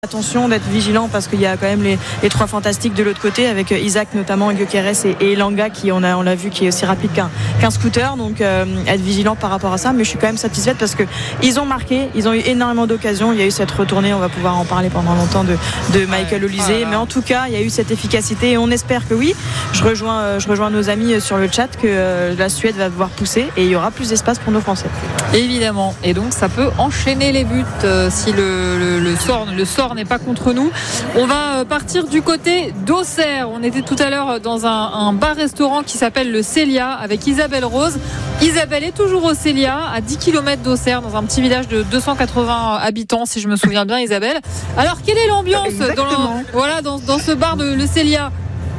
Attention d'être vigilant parce qu'il y a quand même les trois fantastiques de l'autre côté avec Isaac notamment, Gyökeres et Elanga qui on l'a vu qui est aussi rapide qu'un scooter, donc être vigilant par rapport à ça. Mais je suis quand même satisfaite parce que ils ont marqué, ils ont eu énormément d'occasions. Il y a eu cette retournée, on va pouvoir en parler pendant longtemps de Michael Olise, mais en tout cas il y a eu cette efficacité et on espère que oui. Je rejoins nos amis sur le chat que la Suède va devoir pousser et il y aura plus d'espace pour nos Français. Évidemment, et donc ça peut enchaîner les buts si le sort n'est pas contre nous. On va partir du côté d'Auxerre. On était tout à l'heure dans un bar-restaurant qui s'appelle le Célia avec Isabelle Rose. Isabelle est toujours au Célia, à 10 km d'Auxerre, dans un petit village de 280 habitants, si je me souviens bien, Isabelle. Alors, quelle est l'ambiance dans ce bar de le Célia ?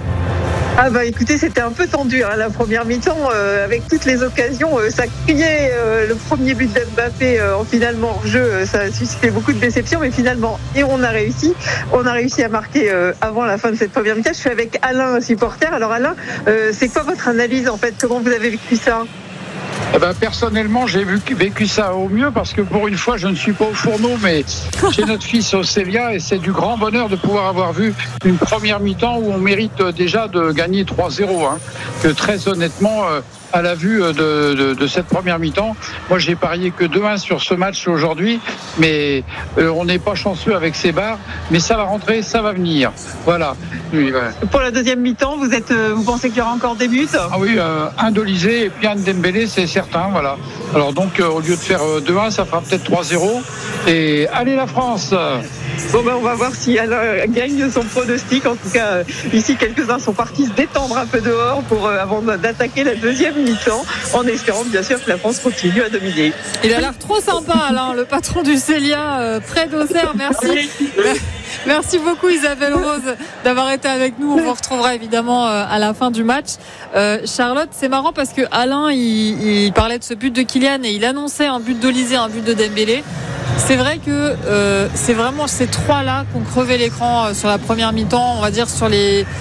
Ah bah écoutez, c'était un peu tendu la première mi-temps avec toutes les occasions, ça criait le premier but d'Mbappé finalement hors jeu, ça a suscité beaucoup de déception, mais finalement on a réussi à marquer avant la fin de cette première mi-temps. Je suis avec Alain, supporter. Alors Alain, c'est quoi votre analyse en fait, comment vous avez vécu ça? Personnellement, j'ai vécu ça au mieux parce que pour une fois, je ne suis pas au fourneau, mais j'ai notre fils au Célia et c'est du grand bonheur de pouvoir avoir vu une première mi-temps où on mérite déjà de gagner 3-0. Que très honnêtement, à la vue de cette première mi-temps, moi j'ai parié que 2-1 sur ce match aujourd'hui, mais on n'est pas chanceux avec ces barres, mais ça va rentrer, ça va venir. Voilà. Pour la deuxième mi-temps, vous pensez qu'il y aura encore des buts? Ah oui, un d'Olise et puis un de Dembélé, c'est certain. Voilà. Alors donc, au lieu de faire 2-1, ça fera peut-être 3-0. Et allez la France! Bon on va voir si Alain gagne son pronostic. En tout cas, ici, quelques-uns sont partis se détendre un peu dehors avant d'attaquer la deuxième mi-temps, en espérant bien sûr que la France continue à dominer. Il a l'air trop sympa, Alain, le patron du Célia, près d'Auxerre. Merci. Merci beaucoup Isabelle Rose d'avoir été avec nous. On vous retrouvera évidemment à la fin du match. Charlotte, c'est marrant parce que Alain il parlait de ce but de Kylian et il annonçait un but d'Olise, un but de Dembélé. C'est vrai que c'est vraiment ces trois-là qui ont crevé l'écran sur la première mi-temps, on va dire sur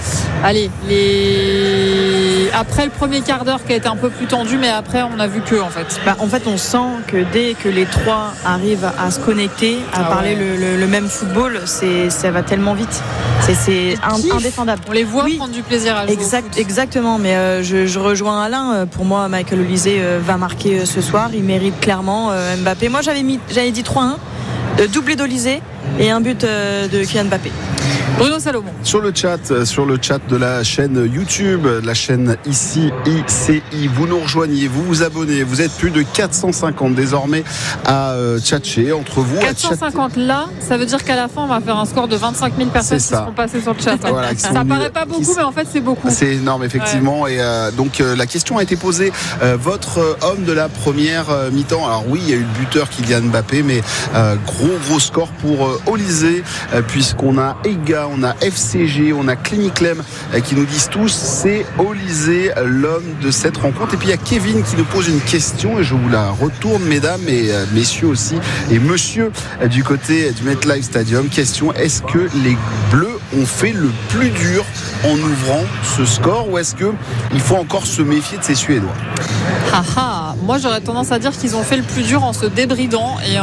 après le premier quart d'heure qui a été un peu plus tendu, mais après on a vu que en fait on sent que dès que les trois arrivent à se connecter, à parler le même football, ça va tellement vite. C'est indéfendable. On les voit prendre du plaisir à jouer exactement, mais je rejoins Alain. Pour moi, Michael Olise va marquer ce soir. Il mérite clairement Mbappé. Moi, j'avais dit 3-1, doublé d'Olise et un but de Kylian Mbappé. Bruno Salomon. Sur le chat de la chaîne YouTube, la chaîne ICI, vous nous rejoignez, vous vous abonnez, vous êtes plus de 450 désormais à tchatcher entre vous. 450 là, ça veut dire qu'à la fin on va faire un score de 25 000 personnes qui seront passées sur le chat. Voilà, ça paraît pas beaucoup, mais en fait c'est beaucoup. C'est énorme effectivement. Ouais. Et donc la question a été posée, votre homme de la première mi-temps. Alors oui, il y a eu le buteur Kylian Mbappé, mais gros score pour Olise, puisqu'on a Ega, on a FCG, on a Cliniclem qui nous disent tous c'est Olise l'homme de cette rencontre. Et puis il y a Kevin qui nous pose une question et je vous la retourne, mesdames et messieurs aussi, et monsieur du côté du MetLife Stadium. Question, est-ce que les Bleus ont fait le plus dur en ouvrant ce score ou est-ce qu'il faut encore se méfier de ces Suédois? Moi j'aurais tendance à dire qu'ils ont fait le plus dur en se débridant et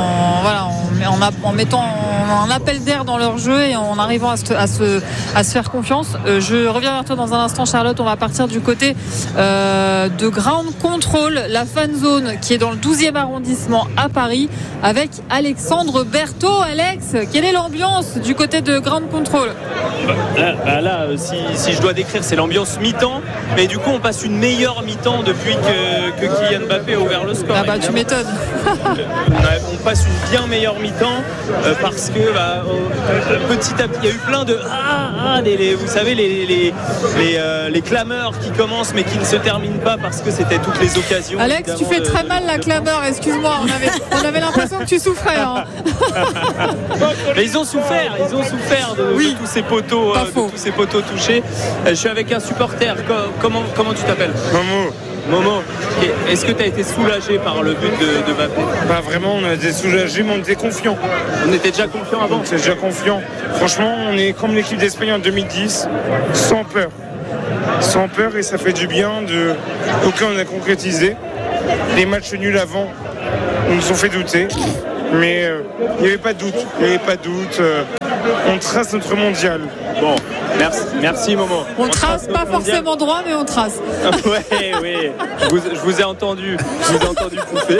en mettant un appel d'air dans leur jeu et en arrivant à se faire confiance. Je reviens vers toi dans un instant, Charlotte. On va partir du côté de Ground Control, la fan zone qui est dans le 12e arrondissement à Paris, avec Alexandre Berthaud. Alex, quelle est l'ambiance du côté de Ground Control? Là, si je dois décrire, c'est l'ambiance mi-temps, mais du coup on passe une meilleure mi-temps depuis que Kylian Mbappé a ouvert le score. Tu m'étonnes. On passe une bien meilleure mi-temps parce que petit à petit il y a eu plein de vous savez les clameurs qui commencent mais qui ne se terminent pas parce que c'était toutes les occasions. Alex, tu fais très mal la clameur, excuse-moi, on avait l'impression que tu souffrais. Mais ils ont souffert de tous ces poteaux touchés. Je suis avec un supporter. Comment tu t'appelles? Momo, est-ce que tu as été soulagé par le but de Mbappé? Vraiment, on a été soulagé, mais on était confiants. On était déjà confiants avant? On était déjà confiants. Franchement, on est comme l'équipe d'Espagne en 2010, sans peur. Sans peur, et ça fait du bien. Donc là, on a concrétisé. Les matchs nuls avant, on nous ont fait douter. Mais il n'y avait pas de doute. On trace notre mondial. Bon, merci Momo. On trace pas forcément droit, mais on trace. Oui. Je vous ai entendu pouffer.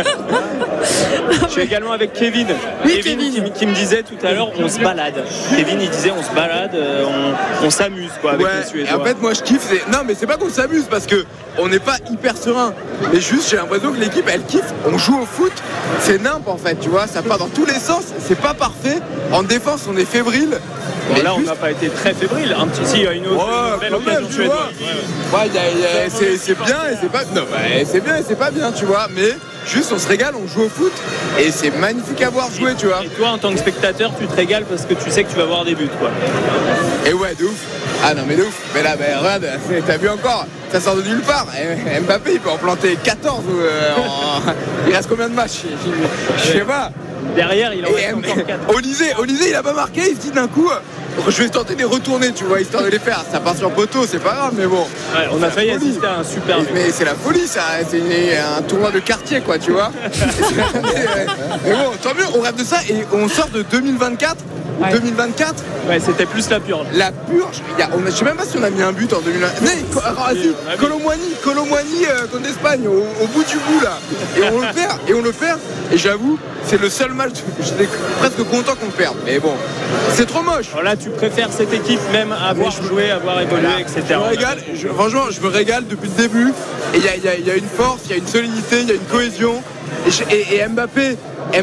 Je suis également avec Kevin. Oui, Kevin. Qui me disait tout à l'heure, on se balade. Kevin, il disait, on se balade, on s'amuse quoi avec les Suédois. Et en fait, moi je kiffe. Non, mais c'est pas qu'on s'amuse parce que on n'est pas hyper serein. Mais juste, j'ai l'impression que l'équipe, elle kiffe. On joue au foot, c'est nimp en fait, tu vois. Ça part dans tous les sens. C'est pas parfait. En défense, on est fébrile. Bon, là, on n'a pas été très fébrile. Un petit, il y a une belle occasion suédoise. C'est bien et c'est pas. Non, c'est bien et c'est pas bien, tu vois. Mais juste, on se régale, on joue au foot et c'est magnifique à voir jouer, tu vois. Et toi, en tant que spectateur, tu te régales parce que tu sais que tu vas voir des buts, quoi. Et ouais, de ouf. Ah non, mais de ouf. Mais là, regarde, t'as vu encore, ça sort de nulle part. Mbappé, il peut en planter 14. Il reste combien de matchs? Je sais pas. Derrière, il en reste encore 4. Olysée, il a pas marqué, il se dit d'un coup, je vais tenter de les retourner, tu vois, histoire de les faire. Ça part sur poteau, c'est pas grave, mais bon. Ouais, on a failli assister à un super. Mais c'est la folie, ça. C'est un tournoi de quartier, quoi, tu vois. Mais bon, tant mieux, on rêve de ça et on sort de 2024. Ouais. 2024. Ouais, c'était plus la purge. La purge. Je sais même pas si on a mis un but en 2024. Colomboigny contre l'Espagne, au bout du bout là. Et on le perd. Et j'avoue, c'est le seul match. J'étais presque content qu'on le perde. Mais bon, c'est trop moche. Alors là, tu préfères cette équipe même avoir joué, avoir évolué, etc. Franchement, je me régale depuis le début. Et il y a une force, il y a une solidité, il y a une cohésion. Et Mbappé,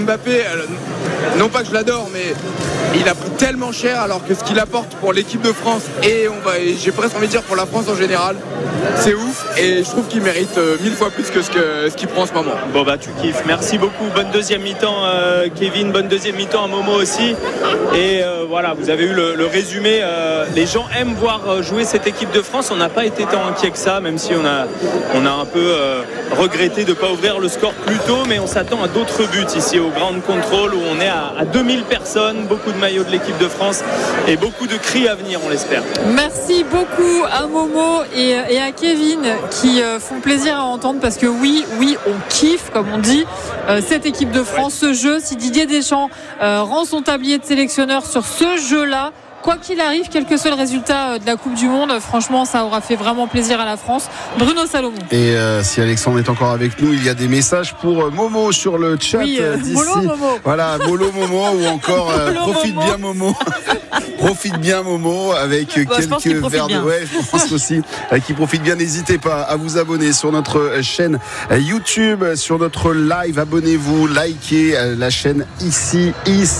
non pas que je l'adore, mais il a pris tellement cher, alors que ce qu'il apporte pour l'équipe de France et j'ai presque envie de dire pour la France en général, c'est ouf. Et je trouve qu'il mérite 1000 fois plus que ce qu'il prend en ce moment. Bon bah tu kiffes, merci beaucoup. Bonne deuxième mi-temps Kevin, bonne deuxième mi-temps à Momo aussi. Et voilà, vous avez eu le résumé. Les gens aiment voir jouer cette équipe de France. On n'a pas été tant inquiet que ça, même si on a un peu regretté de ne pas ouvrir le score plus tôt, mais on s'attend à d'autres buts ici au Ground Control, où on est à 2000 personnes, beaucoup de maillots de l'équipe de France et beaucoup de cris à venir, on l'espère. Merci beaucoup à Momo et à Kevin qui font plaisir à entendre, parce que oui, on kiffe, comme on dit, cette équipe de France, ce jeu. Si Didier Deschamps rend son tablier de sélectionneur sur ce jeu-là, quoi qu'il arrive, quel que soit le résultat de la Coupe du Monde, franchement, ça aura fait vraiment plaisir à la France. Bruno Salomon. Et si Alexandre est encore avec nous, il y a des messages pour Momo sur le chat d'ici. Molo Momo. Voilà, Molo Momo ou encore profite bien Momo. Profite bien Momo avec quelques verres de. Ouais, je pense aussi qui profite bien. N'hésitez pas à vous abonner sur notre chaîne YouTube, sur notre live. Abonnez-vous, likez la chaîne ICI.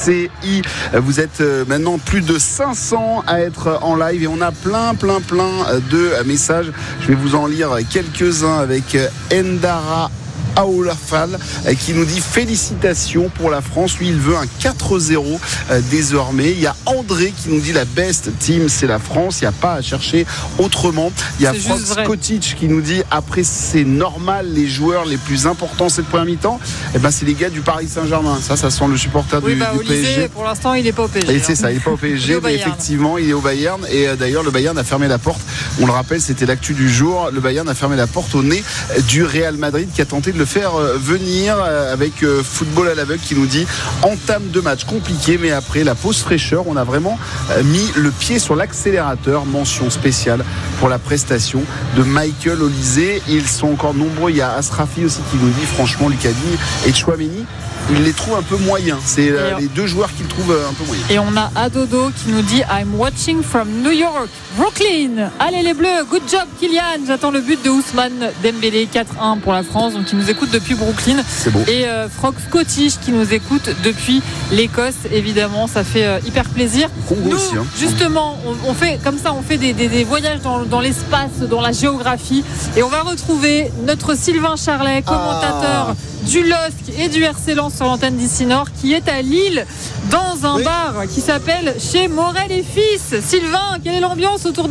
Vous êtes maintenant plus de 500 à être en live et on a plein de messages. Je vais vous en lire quelques-uns avec Endara Aoulafal qui nous dit félicitations pour la France. Lui, il veut un 4-0 désormais. Il y a André qui nous dit la best team, c'est la France. Il n'y a pas à chercher autrement. Il y a Franz Kotic qui nous dit après, c'est normal, les joueurs les plus importants cette première mi-temps, c'est les gars du Paris Saint-Germain. Ça sent le supporter du PSG. Pour l'instant, il n'est pas au PSG. Et c'est ça, il n'est pas au PSG, mais effectivement, il est au Bayern. Et d'ailleurs, le Bayern a fermé la porte. On le rappelle, c'était l'actu du jour. Le Bayern a fermé la porte au nez du Real Madrid qui a tenté de le faire venir avec Football à l'aveugle qui nous dit entame de match compliqué, mais après la pause fraîcheur, on a vraiment mis le pied sur l'accélérateur. Mention spéciale pour la prestation de Michael Olysée. Ils sont encore nombreux. Il y a Asrafi aussi qui nous dit franchement, Lucas Digne et Tchouaméni, il les trouve un peu moyens. C'est les deux joueurs qu'il trouve un peu moyens. Et on a Adodo qui nous dit I'm watching from New York, Brooklyn. Allez les Bleus, good job Kylian. J'attends le but de Ousmane Dembélé, 4-1 pour la France. Donc il nous écoute depuis Brooklyn. C'est beau. Et Franck Scottish qui nous écoute depuis l'Écosse. Évidemment, ça fait hyper plaisir. Congo nous, aussi, hein. justement, on fait comme ça, on fait des voyages dans l'espace, dans la géographie. Et on va retrouver notre Sylvain Charlet, commentateur du LOSC et du RC Lens sur l'antenne d'ici Nord, qui est à Lille dans un bar qui s'appelle Chez Morel et Fils. Sylvain, quelle est l'ambiance autour de toi ?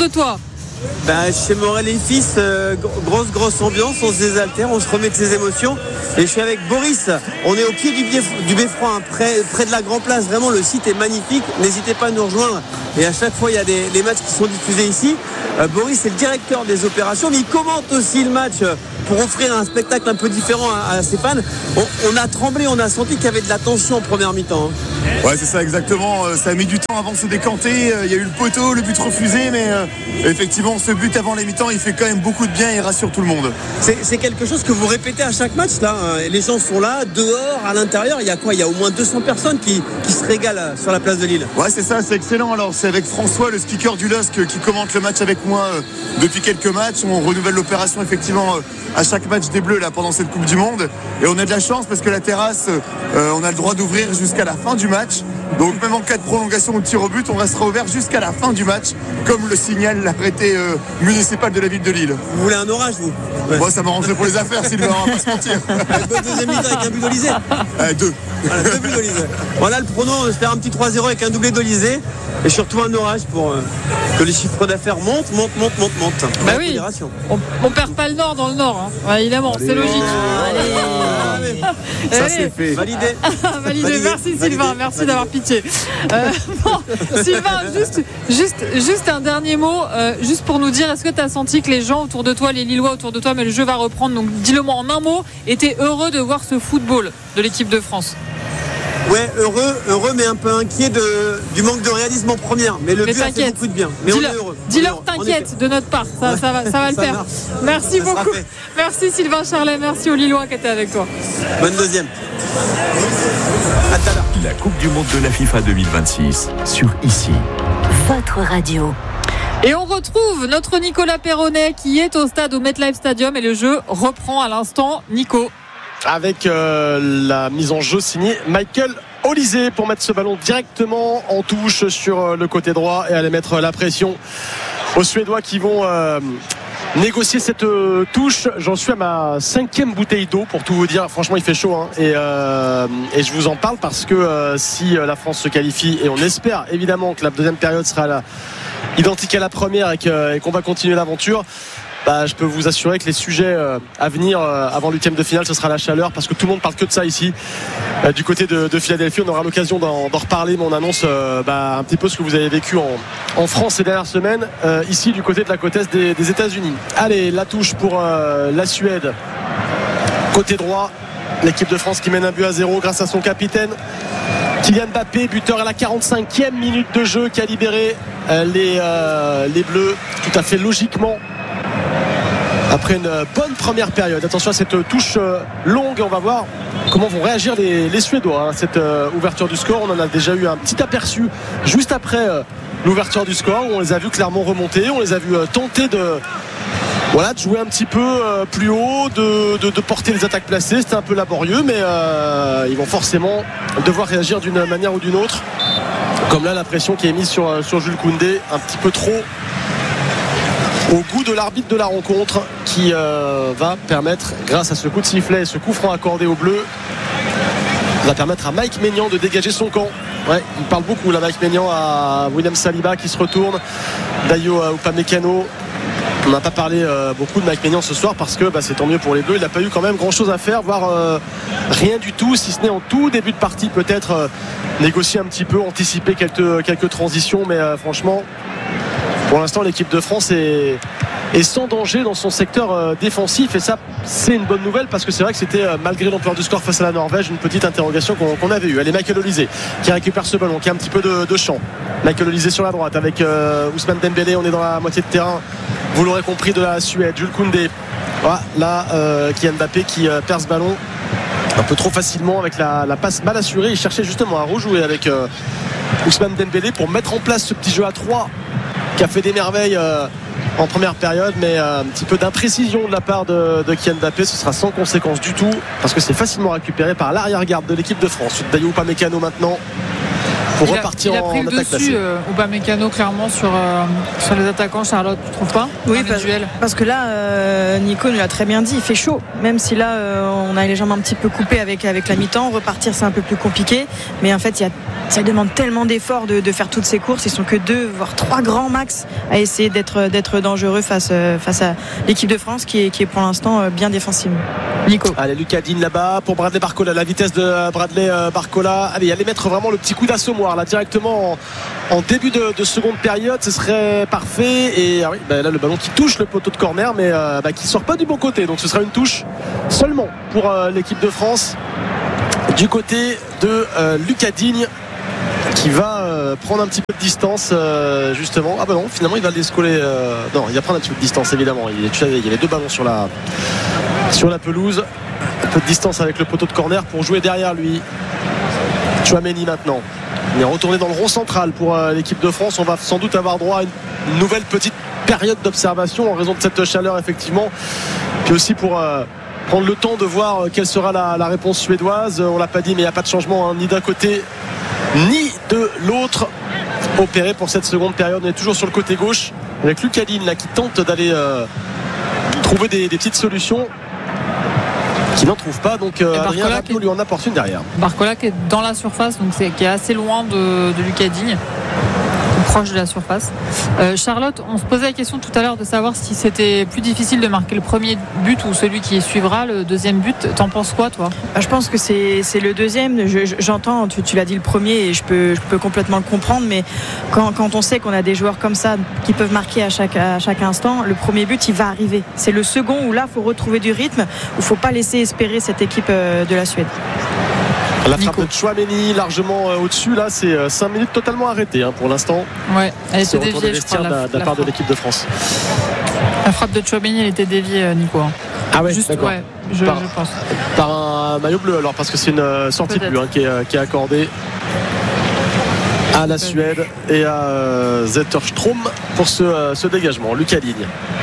Chez Morel et Fils, grosse ambiance, on se désaltère, on se remet de ses émotions. Et je suis avec Boris, on est au pied du Beffroi, hein, près de la Grand Place. Vraiment, le site est magnifique, n'hésitez pas à nous rejoindre. Et à chaque fois, il y a les matchs qui sont diffusés ici. Boris est le directeur des opérations, mais il commente aussi le match pour offrir un spectacle un peu différent à ses fans. On a tremblé, on a senti qu'il y avait de la tension en première mi-temps. Hein. Ouais, c'est ça exactement. Ça a mis du temps avant de se décanter. Il y a eu le poteau, le but refusé, mais effectivement, ce but avant les mi-temps, il fait quand même beaucoup de bien et il rassure tout le monde. C'est quelque chose que vous répétez à chaque match là. Les gens sont là, dehors, à l'intérieur. Il y a quoi ? Il y a au moins 200 personnes qui se régalent sur la place de Lille. Ouais, c'est ça, c'est excellent. Alors, c'est avec François, le speaker du LOSC, qui commente le match avec moi depuis quelques matchs. On renouvelle l'opération effectivement à chaque match des Bleus là pendant cette Coupe du Monde. Et on a de la chance parce que la terrasse, on a le droit d'ouvrir jusqu'à la fin du match. Donc même en cas de prolongation ou de tir au but, on restera ouvert jusqu'à la fin du match, comme le signale l'arrêté municipal de la ville de Lille. Vous voulez un orage, vous ? Moi, ça m'arrangerait pour les affaires, Sylvain, on va pas se mentir. Deuxième mi-temps avec un but d'Olysée. 2. Voilà, 2 buts d'Olysée. Voilà le prono, on espère un petit 3-0 avec un doublé d'Olysée. Et surtout un orage pour que les chiffres d'affaires montent. Bah oui, on perd pas le Nord dans le Nord, hein. Ouais, évidemment, c'est logique. Ça c'est fait. Validé. Merci Sylvain, merci d'avoir pitié. Sylvain, juste un dernier mot, juste pour nous dire, est-ce que tu as senti que les gens autour de toi, les Lillois autour de toi, mais le jeu va reprendre, donc dis-le-moi en un mot, étaient heureux de voir ce football de l'équipe de France? Ouais, heureux, mais un peu inquiet du manque de réalisme en première. Mais le but a fait beaucoup de bien. Mais on est heureux. Dis-leur t'inquiète de notre part, ça va le faire. Marche. Merci beaucoup. Merci Sylvain Charlet, merci aux Lillois qui étaient avec toi. Bonne deuxième. La Coupe du Monde de la FIFA 2026 sur ICI. Votre radio. Et on retrouve notre Nicolas Perronnet qui est au stade au MetLife Stadium et le jeu reprend à l'instant. Nico. Avec la mise en jeu signée Michael Olysée pour mettre ce ballon directement en touche sur le côté droit et aller mettre la pression aux Suédois qui vont négocier cette touche. J'en suis à ma 5e bouteille d'eau pour tout vous dire. Franchement, il fait chaud, hein. Et je vous en parle parce que si la France se qualifie, et on espère évidemment que la deuxième période sera identique à la première et qu'on va continuer l'aventure, je peux vous assurer que les sujets à venir avant l'huitième de finale, ce sera la chaleur, parce que tout le monde parle que de ça ici. Du côté de Philadelphie, on aura l'occasion d'en reparler, mais on annonce un petit peu ce que vous avez vécu en France ces dernières semaines, ici du côté de la côte est des États-Unis. Allez, la touche pour la Suède. Côté droit, l'équipe de France qui mène 1-0 grâce à son capitaine Kylian Mbappé, buteur à la 45e minute de jeu, qui a libéré les Bleus tout à fait logiquement après une bonne première période. Attention à cette touche longue, on va voir comment vont réagir les Suédois, hein, cette ouverture du score. On en a déjà eu un petit aperçu juste après l'ouverture du score, où on les a vus clairement remonter, on les a vus tenter de jouer un petit peu plus haut, de porter les attaques placées. C'était un peu laborieux, mais ils vont forcément devoir réagir d'une manière ou d'une autre, comme là la pression qui est mise sur Jules Koundé, un petit peu trop au goût de l'arbitre de la rencontre, qui va permettre, grâce à ce coup de sifflet et ce coup franc accordé aux Bleus, va permettre à Mike Maignan de dégager son camp. Ouais, il parle beaucoup là, Mike Maignan, à William Saliba qui se retourne, Dayo Upamecano. On n'a pas parlé beaucoup de Mike Maignan ce soir parce que c'est tant mieux pour les Bleus. Il n'a pas eu quand même grand chose à faire, voire rien du tout, si ce n'est en tout début de partie peut-être négocier un petit peu, anticiper quelques transitions, mais franchement, pour l'instant, l'équipe de France est sans danger dans son secteur défensif, et ça, c'est une bonne nouvelle, parce que c'est vrai que c'était, malgré l'ampleur du score face à la Norvège, une petite interrogation qu'on avait eue. Allez, Michael Olysée qui récupère ce ballon, qui a un petit peu de champ. Michael Olysée sur la droite avec Ousmane Dembélé. On est dans la moitié de terrain, vous l'aurez compris, de la Suède. Jules Koundé. Là, Kylian Mbappé qui perd ce ballon un peu trop facilement avec la passe mal assurée. Il cherchait justement à rejouer avec Ousmane Dembélé pour mettre en place ce petit jeu à 3 qui a fait des merveilles en première période, mais un petit peu d'imprécision de la part de Kylian Mbappé. Ce sera sans conséquence du tout, parce que c'est facilement récupéré par l'arrière-garde de l'équipe de France. Dayo Upamecano maintenant pour repartir en attaque placée. Upamecano clairement sur les attaquants. Charlotte, tu trouves pas? Oui, parce que là Nico nous l'a très bien dit, il fait chaud, même si là on a les jambes un petit peu coupées avec la mi-temps. Repartir, c'est un peu plus compliqué, mais en fait il y a ça demande tellement d'efforts de faire toutes ces courses. Ils sont que 2 voire 3 grands max à essayer d'être dangereux face à l'équipe de France qui est pour l'instant bien défensive. Nico. Allez, Lucas Digne là-bas pour Bradley Barcola, la vitesse de Bradley Barcola. Allez, allez mettre vraiment le petit coup d'assommoir là directement en début de seconde période, ce serait parfait. Et oui, là le ballon qui touche le poteau de corner mais qui sort pas du bon côté, donc ce sera une touche seulement pour l'équipe de France du côté de Lucas Digne qui va prendre un petit peu de distance justement. Ah bah non, finalement il va l'escoler non, il va prendre un petit peu de distance évidemment. Il y avait 2 ballons sur la pelouse, un peu de distance avec le poteau de corner pour jouer derrière lui. Tchouaméni maintenant, il est retourné dans le rond central pour l'équipe de France. On va sans doute avoir droit à une nouvelle petite période d'observation en raison de cette chaleur effectivement, puis aussi pour prendre le temps de voir quelle sera la réponse suédoise. On l'a pas dit mais il n'y a pas de changement ni d'un côté ni de l'autre opéré pour cette seconde période. On est toujours sur le côté gauche avec Lucas Digne là qui tente d'aller trouver des petites solutions qui n'en trouve pas, donc Adrien Rabiot lui en apporte une derrière. Barcola qui est dans la surface, donc qui est assez loin de Lucas Digne, proche de la surface. Charlotte, on se posait la question tout à l'heure de savoir si c'était plus difficile de marquer le premier but ou celui qui suivra le deuxième but. T'en penses quoi toi? Je pense que c'est le deuxième. J'entends, tu l'as dit le premier et je peux complètement le comprendre, mais quand on sait qu'on a des joueurs comme ça qui peuvent marquer à chaque instant, le premier but il va arriver. C'est le second où là il faut retrouver du rythme, où il ne faut pas laisser espérer cette équipe de la Suède. La frappe de Tchouaméni largement au-dessus, là c'est 5 minutes totalement arrêtées pour l'instant. Ouais, elle était déviée je crois, de la part de l'équipe de France. La frappe de Tchouaméni elle était déviée Nico. Ah ouais, juste, d'accord. Ouais, je pense. Par un maillot bleu alors, parce que c'est une sortie bleue qui est accordée à la Suède et à Zetterström pour ce dégagement. Lucas Digne.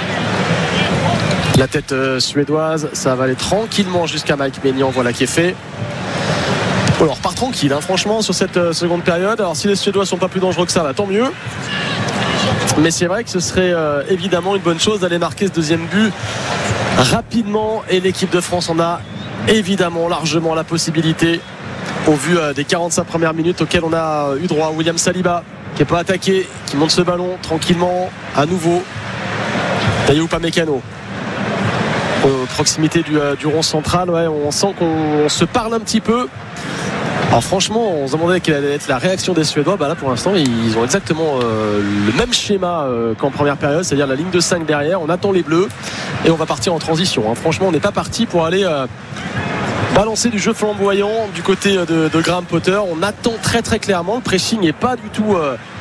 La tête suédoise, ça va aller tranquillement jusqu'à Mike Maignan, voilà qui est fait. Alors, on repart tranquille franchement sur cette seconde période. Alors si les Suédois sont pas plus dangereux que ça, tant mieux, mais c'est vrai que ce serait évidemment une bonne chose d'aller marquer ce deuxième but rapidement, et l'équipe de France en a évidemment largement la possibilité au vu des 45 premières minutes auxquelles on a eu droit. William Saliba qui n'est pas attaqué, qui monte ce ballon tranquillement à nouveau. Tayou Upamecano proximité du rond central. On sent qu'on se parle un petit peu. Alors franchement, on se demandait quelle allait être la réaction des Suédois. Là pour l'instant ils ont exactement le même schéma qu'en première période, c'est-à-dire la ligne de 5 derrière, on attend les bleus et on va partir en transition. Franchement on n'est pas parti pour aller balancer du jeu flamboyant du côté de Graham Potter. On attend très très clairement, le pressing n'est pas du tout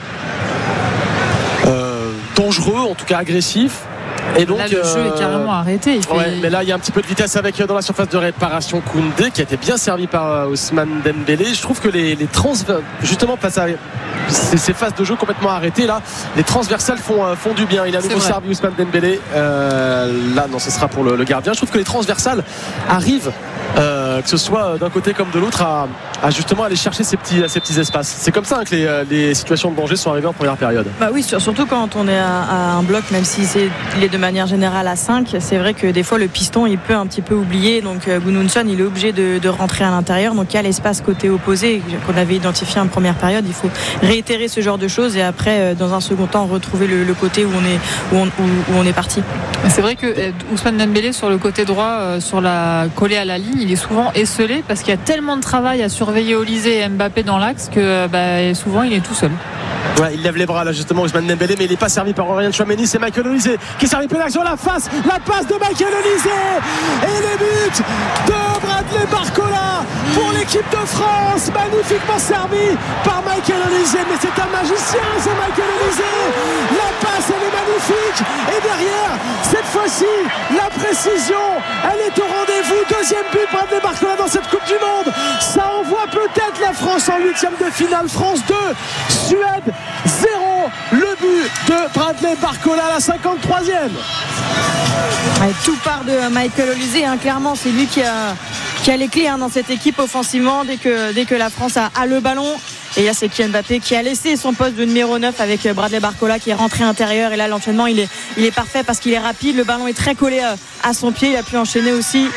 dangereux, en tout cas agressif. Et donc, là, le jeu est carrément arrêté. Mais là, il y a un petit peu de vitesse avec dans la surface de réparation Koundé qui a été bien servi par Ousmane Dembélé. Je trouve que les transversales, justement face à ces phases de jeu complètement arrêtées, là, les transversales font du bien. Il a à nouveau servi Ousmane Dembélé. Là, non, ce sera pour le gardien. Je trouve que les transversales arrivent, que ce soit d'un côté comme de l'autre, à justement aller chercher ces petits espaces. C'est comme ça que les situations de danger sont arrivées en première période. Oui, surtout quand on est à un bloc, même si il est de manière générale à 5, c'est vrai que des fois le piston il peut un petit peu oublier, donc Gudmundsson il est obligé de rentrer à l'intérieur, donc il y a l'espace côté opposé qu'on avait identifié en première période. Il faut réitérer ce genre de choses et après dans un second temps retrouver le côté où on est parti. C'est vrai que Ousmane Dembélé sur le côté droit, collé à la ligne, il est souvent esselé parce qu'il y a tellement de travail à surveiller Olise et Mbappé dans l'axe que souvent il est tout seul. Il lève les bras là justement Ousmane Dembélé, mais il n'est pas servi par Aurélien Tchouaméni, c'est Michael Olise qui est servi plein d'action, la passe de Michael Olise et les buts de Bradley Barcola pour l'équipe de France, magnifiquement servi par Michael Olise, mais c'est un magicien c'est Michael Olise, la passe elle est magnifique et derrière cette fois-ci la précision elle est au rendez-vous. Deuxième but Bradley Barcola dans cette Coupe du Monde, ça envoie peut-être la France en 8e de finale. France 2, Suède 0, le but de Bradley Barcola à la 53e. Tout part de Michael Olise, clairement c'est lui qui a les clés dans cette équipe offensivement dès que la France a le ballon. Et il y a Kylian Mbappé qui a laissé son poste de numéro 9 avec Bradley Barcola qui est rentré intérieur, et là l'enchaînement il est parfait parce qu'il est rapide, le ballon est très collé à son pied, il a pu enchaîner aussi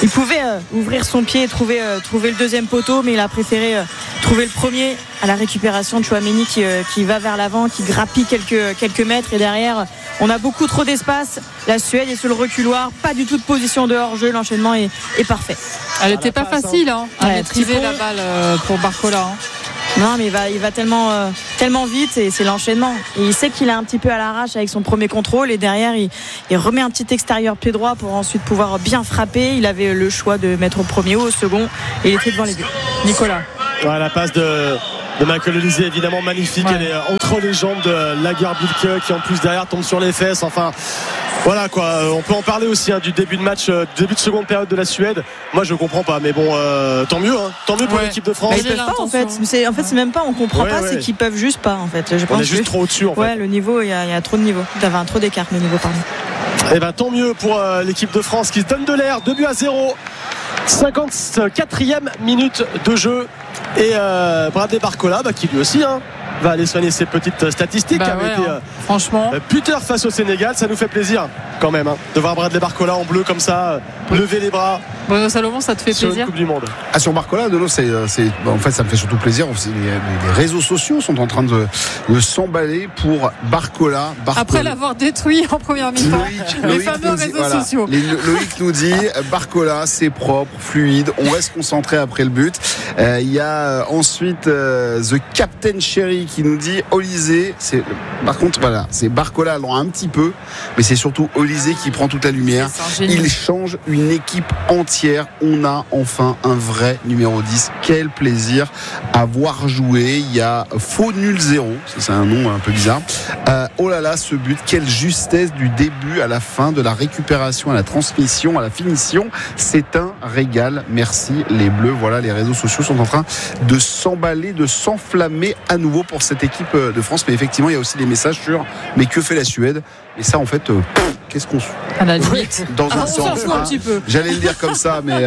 il pouvait ouvrir son pied et trouver le deuxième poteau, mais il a préféré trouver le premier à la récupération de Tchouaméni qui va vers l'avant, qui grappille quelques mètres, et derrière on a beaucoup trop d'espace. La Suède est sur le reculoir, pas du tout de position de hors-jeu, l'enchaînement est parfait. Elle n'était pas facile à maîtriser la balle pour Barcola. Non, mais il va tellement vite, et c'est l'enchaînement. Et il sait qu'il est un petit peu à l'arrache avec son premier contrôle, et derrière il remet un petit extérieur pied droit pour ensuite pouvoir bien frapper. Il avait le choix de mettre au premier ou au second, et il était devant les deux. Nicolas. Ouais, la passe de Michael Olise, évidemment magnifique. Ouais. Elle est entre les jambes de Lagerbielke, qui en plus derrière tombe sur les fesses. Enfin, voilà quoi. On peut en parler aussi du début de match, début de seconde période de la Suède. Moi je comprends pas, mais bon, tant mieux pour l'équipe de France. Ils peuvent pas en fait. C'est même pas, on comprend pas, c'est qu'ils peuvent juste pas en fait. On est juste trop au-dessus en fait. Ouais, le niveau, il y a trop de niveau. T'avais un trop d'écart le niveau, pardon. Et ben tant mieux pour l'équipe de France qui se donne de l'air. 2-0. 54e minute de jeu. Et Bradley Barcola, qui lui aussi va aller soigner ses petites statistiques. Franchement, buteur face au Sénégal, ça nous fait plaisir quand même de voir Bradley Barcola en bleu comme ça, lever les bras. Bruno Salomon, ça te fait sur plaisir? Une Coupe du Monde. Sur Barcola, en fait, ça me fait surtout plaisir. Les réseaux sociaux sont en train de s'emballer pour Barcola. Après l'avoir détruit en première mi-temps, les fameux réseaux sociaux. Loïc nous dit Barcola, c'est propre, fluide, on reste concentré après le but. Il y a ensuite The Captain Cherry qui nous dit Olise, par contre voilà, c'est Barcola alors un petit peu, mais c'est surtout Olise qui prend toute la lumière. Il change une équipe entière. On a enfin un vrai numéro 10. Quel plaisir à voir jouer. Il y a Faux Nul 0, c'est un nom un peu bizarre. Oh là là, ce but, quelle justesse du début à la fin, de la récupération à la transmission à la finition, c'est un régal. Merci les Bleus. Voilà, les réseaux sociaux sont en train de s'emballer, de s'enflammer à nouveau pour cette équipe de France. Mais effectivement, il y a aussi des messages sur mais que fait la Suède? Et ça, en fait, qu'est-ce qu'on... À la limite. Dans un sens, on s'en fout un petit peu. J'allais le dire comme ça, mais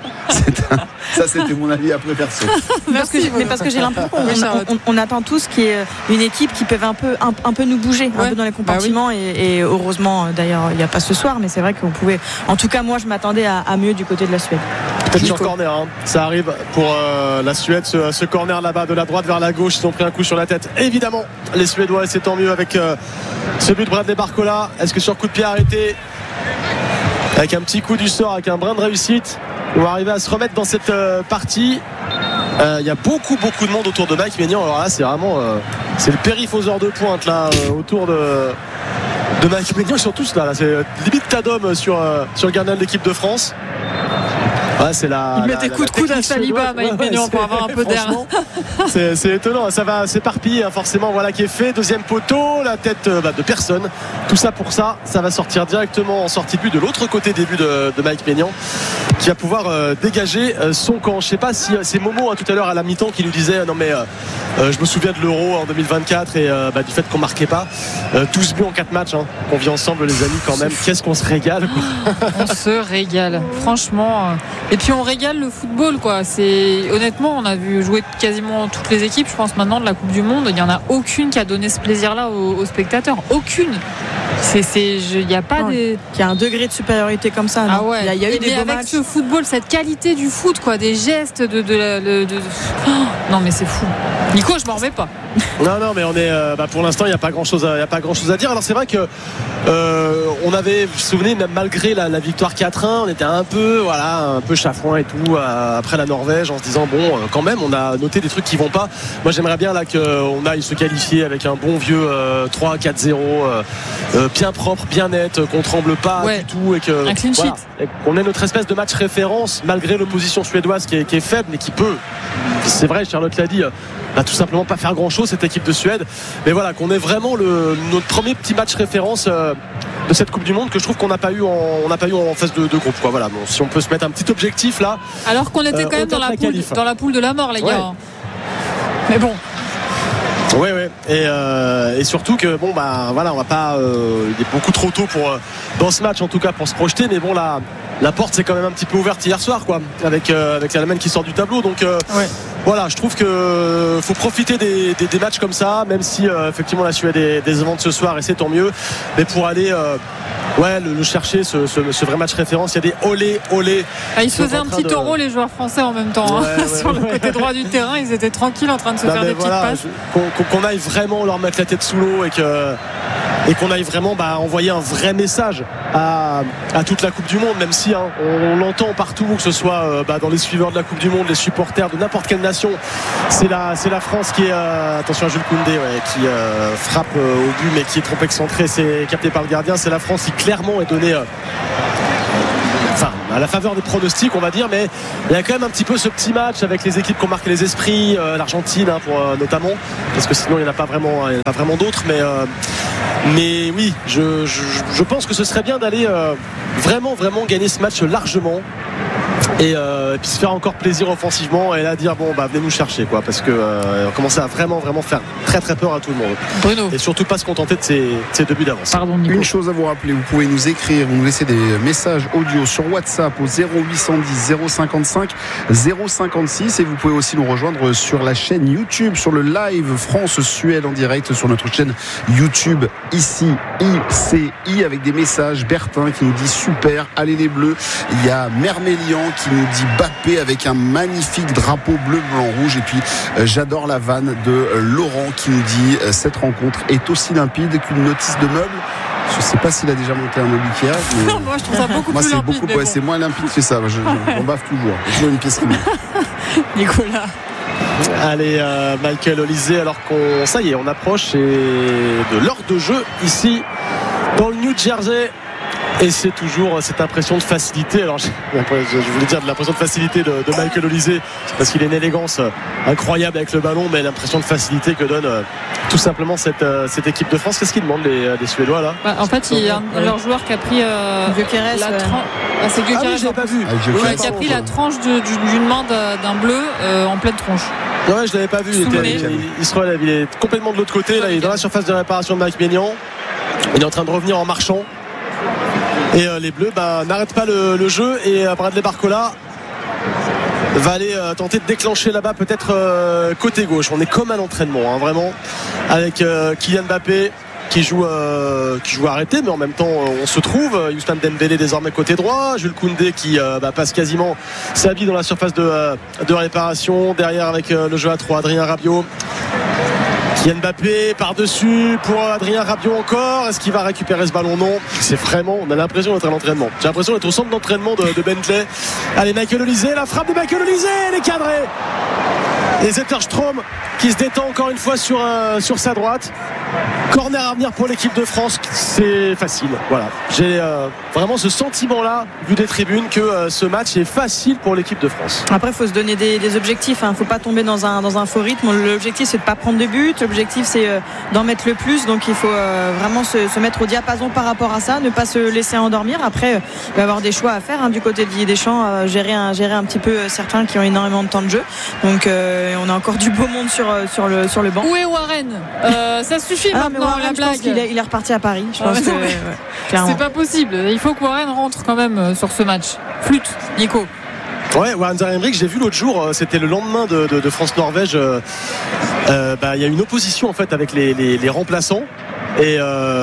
ça, c'était mon avis après perso. Parce que j'ai l'impression qu'on attend tous qu'il y ait une équipe qui peut un peu nous bouger, un peu dans les compartiments. Et heureusement, d'ailleurs, il n'y a pas ce soir, mais c'est vrai qu'on pouvait... En tout cas, moi, je m'attendais à mieux du côté de la Suède. Peut-être sur corner, ça arrive pour la Suède, ce corner là-bas de la droite vers la gauche. Ils ont pris un coup sur la tête, évidemment les Suédois, et c'est tant mieux avec ce but de Bradley Barcola. Est-ce que sur coup de pied arrêté, avec un petit coup du sort, avec un brin de réussite, on va arriver à se remettre dans cette partie? Il y a beaucoup de monde autour de Mike Maignan. Alors là, c'est vraiment c'est le périphoseur de pointe là autour de Mike Maignan. Ils sont tous là, c'est limite tas d'hommes sur le gardien de l'équipe de France. Ouais, c'est il met des coups de coude à Saliba, Mike Maignan, pour avoir un peu d'air. C'est étonnant, ça va s'éparpiller forcément. Voilà qui est fait, deuxième poteau, la tête de personne. Tout ça pour ça va sortir directement en sortie de but de l'autre côté des buts de Mike Maignan, qui va pouvoir dégager son camp. Je sais pas si c'est Momo tout à l'heure à la mi-temps qui nous disait non mais je me souviens de l'Euro en 2024 et du fait qu'on marquait pas 12 buts en 4 matchs qu'on vit ensemble les amis quand même. Qu'est-ce qu'on se régale quoi. On se régale franchement. Et puis on régale le football quoi. Honnêtement, on a vu jouer quasiment toutes les équipes, je pense maintenant de la Coupe du Monde. Il n'y en a aucune qui a donné ce plaisir là aux spectateurs. Aucune. Il n'y a pas des... Il y a un degré de supériorité comme ça. Ah ouais. Il y a eu des beaux avec matchs. ce football, cette qualité du foot quoi, des gestes non mais c'est fou. Nico, je m'en remets pas. Non mais on est pour l'instant il n'y a pas grand chose à dire. Alors c'est vrai que on avait, vous vous souvenez, même malgré la victoire 4-1, on était un peu chafouin et tout après la Norvège, en se disant quand même on a noté des trucs qui vont pas. Moi j'aimerais bien là qu'on aille se qualifier avec un bon vieux 3-4-0 bien propre, bien net, qu'on tremble pas du tout et que un clean sheet. Qu'on ait notre espèce de match référence malgré l'opposition suédoise qui est faible mais qui peut, c'est vrai, Charlotte l'a dit, tout simplement pas faire grand chose cette équipe de Suède, mais voilà, qu'on ait vraiment notre premier petit match référence de cette Coupe du Monde que je trouve qu'on n'a pas eu en phase de groupe quoi. Voilà, si on peut se mettre un petit objectif là, alors qu'on était quand même dans la poule de la mort les gars. Mais bon. Ouais. Et surtout que on va pas. Il est beaucoup trop tôt pour dans ce match en tout cas pour se projeter. Mais bon, la porte s'est quand même un petit peu ouverte hier soir, quoi, avec l'Allemagne qui sort du tableau. Donc voilà, je trouve que faut profiter des matchs comme ça, même si effectivement la Suède est décevante ce soir et c'est tant mieux, mais pour aller le chercher ce vrai match référence. Il y a des olé. Ils se faisaient un petit taureau les joueurs français en même temps sur le côté droit du terrain. Ils étaient tranquilles en train de se faire des petites passes. Qu'on aille vraiment leur mettre la tête sous l'eau et qu'on aille vraiment envoyer un vrai message à toute la Coupe du Monde, même si on l'entend partout, que ce soit dans les suiveurs de la Coupe du Monde, les supporters de n'importe quelle nation. C'est la France qui est attention à Jules Koundé qui frappe au but mais qui est trop excentré, c'est capté par le gardien. C'est la France qui clairement est donnée à la faveur des pronostics, on va dire, mais il y a quand même un petit peu ce petit match avec les équipes qui ont marqué les esprits, l'Argentine notamment, parce que sinon il n'y en a pas vraiment d'autres, mais oui, je pense que ce serait bien d'aller vraiment gagner ce match largement et puis se faire encore plaisir offensivement et là dire venez nous chercher parce que on commençait à vraiment faire très très peur à tout le monde. Bruno. Et surtout pas se contenter de ces deux buts d'avance. Pardon, Nico. Une chose à vous rappeler, vous pouvez nous écrire, vous nous laisser des messages audio sur WhatsApp au 0810 055 056 et vous pouvez aussi nous rejoindre sur la chaîne YouTube, sur le live France-Suède en direct sur notre chaîne YouTube ici ICI avec des messages. Bertin qui nous dit super, allez les Bleus. Il y a Mermélian qui nous dit Bappé avec un magnifique drapeau bleu, blanc, rouge. Et puis j'adore la vanne de Laurent qui nous dit cette rencontre est aussi limpide qu'une notice de meuble. Je ne sais pas s'il a déjà monté un meuble Ikea. Mais... Moi, je trouve ça beaucoup plus limpide. C'est moins limpide que ça. On baffe toujours. Il y a toujours une pièce qui manque. Nicolas. Allez, Michael Olise, alors ça y est, on approche de l'heure de jeu ici dans le New Jersey. Et c'est toujours cette impression de facilité. Alors je voulais dire de l'impression de facilité de Michael Olise parce qu'il a une élégance incroyable avec le ballon, mais l'impression de facilité que donne tout simplement cette équipe de France. Qu'est-ce qu'ils demandent les Suédois là? En fait, il y a leur joueur qui a pris Gyökeres, c'est Gyökeres, je l'ai pas vu. Qui a pris la tranche d'une main d'un bleu en pleine tronche. Ouais, je l'avais pas vu. Il est complètement de l'autre côté. Là, il est dans la surface de réparation de Mike Maignan. Il est en train de revenir en marchant. Et les Bleus n'arrêtent pas le jeu et Bradley Barcola va aller tenter de déclencher là-bas peut-être côté gauche. On est comme à l'entraînement vraiment avec Kylian Mbappé qui joue arrêté, mais en même temps on se trouve. Ousmane Dembélé désormais côté droit, Jules Koundé qui passe quasiment sa vie dans la surface de réparation, derrière avec le jeu à 3, Adrien Rabiot. Kylian Mbappé par-dessus pour Adrien Rabiot encore. Est-ce qu'il va récupérer ce ballon? Non. C'est vraiment, on a l'impression d'être à l'entraînement. J'ai l'impression d'être au centre d'entraînement de Bentley. Allez, Michael Olise, la frappe de Michael Olise, elle est cadrée. Et Zetterstrom qui se détend encore une fois sur sa droite. Corner à venir pour l'équipe de France, c'est facile. Voilà. J'ai vraiment ce sentiment-là, vu des tribunes, que ce match est facile pour l'équipe de France. Après, il faut se donner des objectifs. Il ne faut pas tomber dans un faux rythme. L'objectif, c'est de ne pas prendre de but. L'objectif, c'est d'en mettre le plus. Donc, il faut vraiment se mettre au diapason par rapport à ça, ne pas se laisser endormir. Après, il va y avoir des choix à faire du côté de Didier Deschamps, gérer un petit peu certains qui ont énormément de temps de jeu. Donc, on a encore du beau monde sur le banc. Où est Warren? Ça suffit maintenant. La blague. Je pense qu'il est reparti à Paris. Je pense que c'est pas possible. Il faut que Warren rentre quand même sur ce match. Flûte, Nico. Ouais, Warren Zarenbrink, j'ai vu l'autre jour, c'était le lendemain de France-Norvège. Il y a une opposition en fait avec les remplaçants. Et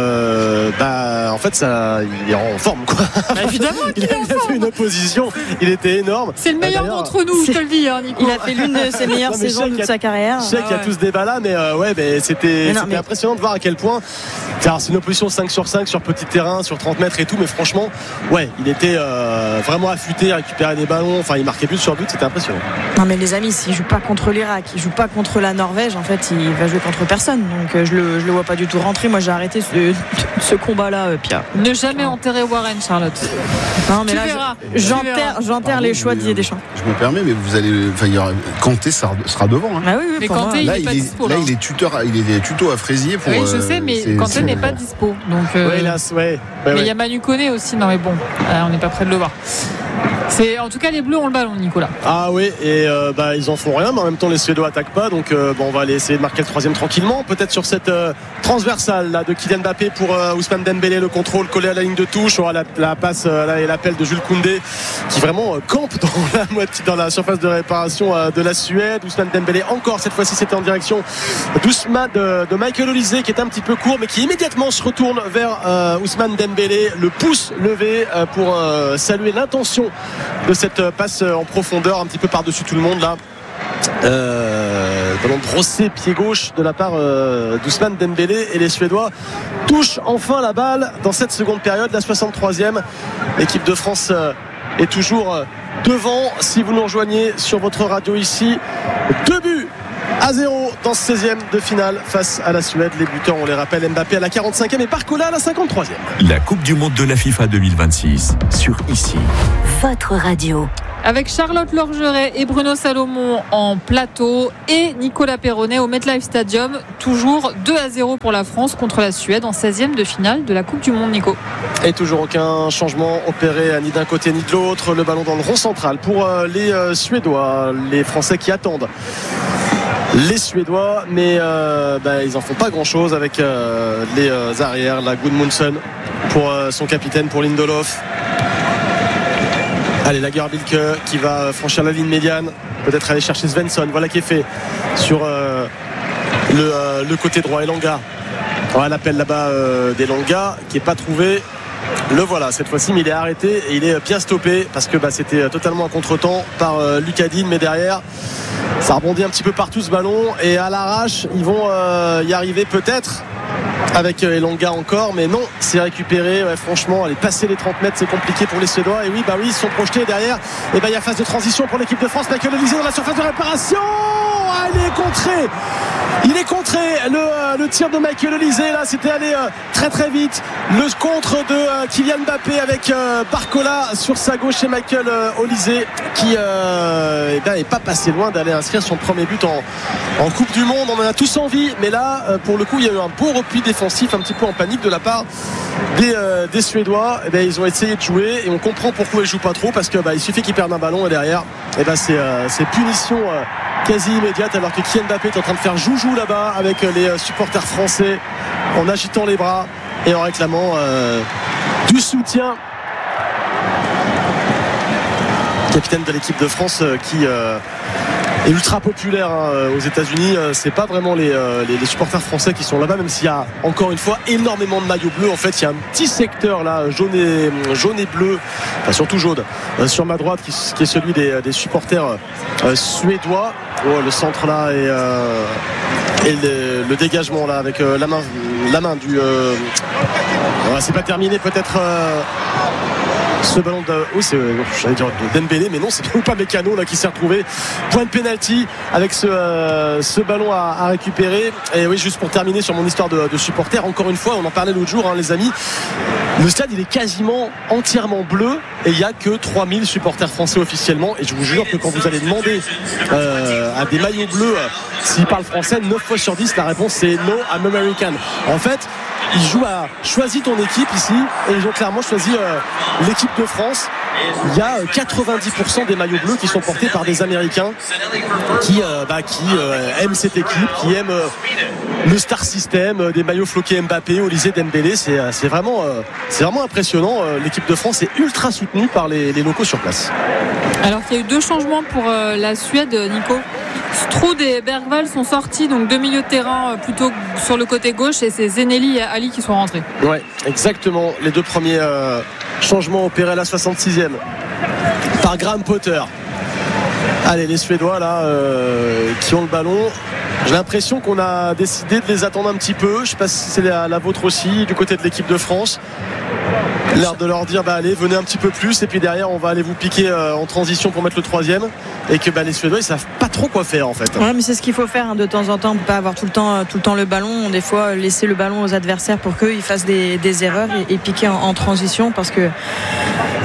en fait il est en forme quoi. Évidemment qu'il est en forme. Il a fait une opposition, il était énorme. C'est le meilleur d'entre nous, je te le dis Nico. Il a fait l'une de ses meilleures saisons de sa carrière. Je sais qu'il y a tous des débats là, mais c'était impressionnant de voir à quel point. Alors, c'est une opposition 5 sur 5 sur petit terrain, sur 30 mètres et tout, mais franchement il était vraiment affûté, récupérer des ballons, il marquait but sur but, c'était impressionnant. Non mais les amis, s'il joue pas contre l'Irak, il joue pas contre la Norvège, en fait il va jouer contre personne, donc je le vois pas du tout rentrer. Moi j'ai arrêté ce combat-là, Pierre. Ne jamais enterrer Warren, Charlotte. Non, mais là, j'enterre les choix de Didier Deschamps. Je me permets, mais vous allez. Kanté sera devant. Ah oui, mais Kanté, il est pas dispo. Là, il est tuto à Fraisier pour. Oui, je sais, mais Kanté n'est pas dispo. Donc, mais il y a Manu Koné aussi. Non, mais bon, on n'est pas près de le voir. C'est, en tout cas, les Bleus ont le ballon, Nicolas. Ah oui, et ils en font rien, mais en même temps les Suédois attaquent pas, donc on va aller essayer de marquer le troisième tranquillement, peut-être sur cette transversale là de Kylian Mbappé pour Ousmane Dembélé, le contrôle collé à la ligne de touche, la passe là, et l'appel de Jules Koundé qui vraiment campe dans la surface de réparation de la Suède. Ousmane Dembélé encore, cette fois-ci c'était en direction de Michael Olise qui est un petit peu court, mais qui immédiatement se retourne vers Ousmane Dembélé, le pouce levé pour saluer l'intention de cette passe en profondeur un petit peu par-dessus tout le monde là. Ballon brossé pied gauche de la part d'Ousmane Dembélé, et les Suédois touchent enfin la balle dans cette seconde période, la 63e. L'équipe de France est toujours devant. Si vous nous rejoignez sur votre radio ici, 2-0 dans ce 16e de finale face à la Suède. Les buteurs, on les rappelle, Mbappé à la 45e et Barcola à la 53e. La Coupe du Monde de la FIFA 2026 sur ici. Votre radio. Avec Charlotte Lorgeret et Bruno Salomon en plateau et Nicolas Perronnet au MetLife Stadium. Toujours 2-0 pour la France contre la Suède en 16e de finale de la Coupe du Monde, Nico. Et toujours aucun changement opéré ni d'un côté ni de l'autre. Le ballon dans le rond central pour les Suédois. Les Français qui attendent les Suédois, mais ils en font pas grand chose avec les arrières. La Gudmundsson pour son capitaine, pour Lindelof. Allez, Lagerbilke qui va franchir la ligne médiane, peut-être aller chercher Svensson, voilà qui est fait sur le côté droit. Elanga, l'appel là-bas d'Elanga qui n'est pas trouvé. Le voilà cette fois-ci, mais il est arrêté et il est bien stoppé parce que c'était totalement un contre-temps par Lucadine, mais derrière ça rebondit un petit peu partout ce ballon, et à l'arrache ils vont y arriver peut-être avec Elanga encore, mais non, c'est récupéré. Franchement, aller passer les 30 mètres, c'est compliqué pour les Suédois. Et oui, ils se sont projetés derrière. Et il y a phase de transition pour l'équipe de France. Michael Olise dans la surface de réparation. Il est contré. Le tir de Michael Olise là, c'était allé très très vite. Le contre de Kylian Mbappé avec Barcola sur sa gauche, et Michael Olise qui n'est pas passé loin d'aller inscrire son premier but en Coupe du Monde. On en a tous envie, mais là pour le coup il y a eu un beau repli défensif, un petit peu en panique de la part des Suédois. Ils ont essayé de jouer, et on comprend pourquoi ils jouent pas trop, parce que il suffit qu'ils perdent un ballon et derrière c'est punition quasi immédiate, alors que Kylian Mbappé est en train de faire joujou là-bas avec les supporters français en agitant les bras et en réclamant du soutien. Capitaine de l'équipe de France qui est ultra populaire aux États-Unis. C'est pas vraiment les supporters français qui sont là-bas, même s'il y a encore une fois énormément de maillots bleus. En fait, il y a un petit secteur là jaune et bleu, enfin surtout jaune, sur ma droite, qui est celui des supporters suédois. Le centre là et le dégagement là avec la main du c'est pas terminé peut-être. Ce ballon j'allais dire de Dembélé, mais non, c'est bien pas Mécano là qui s'est retrouvé. Point de pénalty avec ce ballon à récupérer. Et oui, juste pour terminer sur mon histoire de supporter, encore une fois, on en parlait l'autre jour, les amis. Le stade il est quasiment entièrement bleu et il n'y a que 3000 supporters français officiellement, et je vous jure que quand vous allez demander à des maillots bleus s'ils parlent français, 9 fois sur 10 la réponse c'est No, I'm American. En fait, ils jouent à choisis ton équipe ici, et ils ont clairement choisi l'équipe de France. Il y a 90% des maillots bleus qui sont portés par des Américains qui aiment cette équipe, qui aiment le star system, des maillots floqués Mbappé, Olise, Dembélé. C'est vraiment impressionnant. L'équipe de France est ultra soutenue par les locaux sur place. Alors qu'il y a eu 2 changements pour la Suède, Nico. Stroud et Bergvall sont sortis, donc 2 milieux de terrain plutôt sur le côté gauche, et c'est Zeneli et Ali qui sont rentrés. Ouais, exactement. Les 2 premiers changements opérés à la 66e par Graham Potter. Allez, les Suédois là qui ont le ballon. J'ai l'impression qu'on a décidé de les attendre un petit peu. Je ne sais pas si c'est la vôtre aussi du côté de l'équipe de France. L'air de leur dire allez, venez un petit peu plus, et puis derrière on va aller vous piquer en transition pour mettre le 3e, et que les Suédois ils savent pas trop quoi faire en fait. Ouais, mais c'est ce qu'il faut faire de temps en temps. On peut pas avoir tout le temps le ballon. Des fois laisser le ballon aux adversaires pour qu'ils fassent des erreurs et piquer en transition, parce que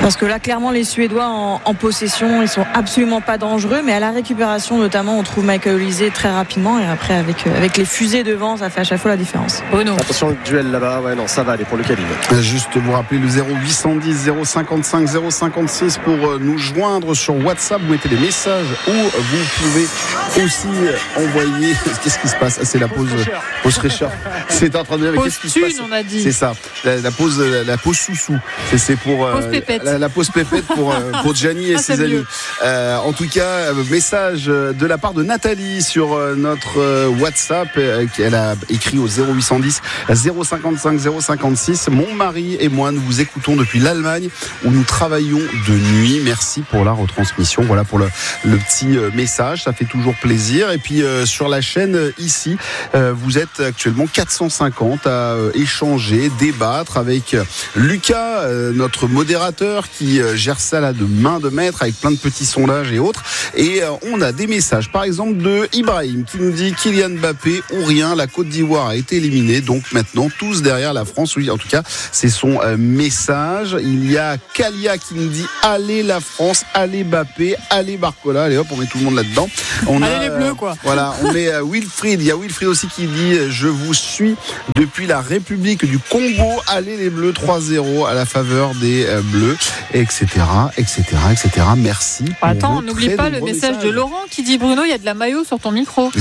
Parce que là, clairement, les Suédois en possession, ils sont absolument pas dangereux, mais à la récupération notamment, on trouve Michael Olise très rapidement, et après avec les fusées devant, ça fait à chaque fois la différence. Bruno. Attention, le duel là-bas, ouais, non, ça va aller pour le Caline. Juste vous rappeler le 0810 055 056 pour nous joindre sur WhatsApp. Vous mettez des messages ou vous pouvez aussi envoyer. Qu'est-ce qui se passe? C'est la pause fraîcheur. C'est en train de dire, mais qu'est-ce qui se passe? On a dit. C'est ça, la pause sous-sous. C'est pour la pause pépette pour Gianni et ses amis. En tout cas, message de la part de Nathalie sur notre WhatsApp. Elle a écrit au 0810 055 056. Mon mari et moi, nous vous écoutons depuis l'Allemagne où nous travaillons de nuit. Merci pour la retransmission. Voilà pour le petit message. Ça fait toujours plaisir. Et puis sur la chaîne ici, vous êtes actuellement 450 à échanger, débattre avec Lucas, notre modérateur qui gère ça là de main de maître avec plein de petits sondages et autres. Et on a des messages, par exemple de Ibrahim qui nous dit Kylian Mbappé ou rien, la Côte d'Ivoire a été éliminée, donc maintenant tous derrière la France. Oui, en tout cas, c'est son message. Il y a Kalia qui nous dit allez la France, allez Mbappé, allez Barcola. Allez hop, on met tout le monde là-dedans. Allez les Bleus, quoi. Voilà, on met Wilfried. Il y a Wilfried aussi qui dit je vous suis depuis la République du Congo. Allez les Bleus, 3-0 à la faveur des Bleus, etc. Merci. Attends, on n'oublie pas le message de Laurent qui dit Bruno, il y a de la mayo sur ton micro.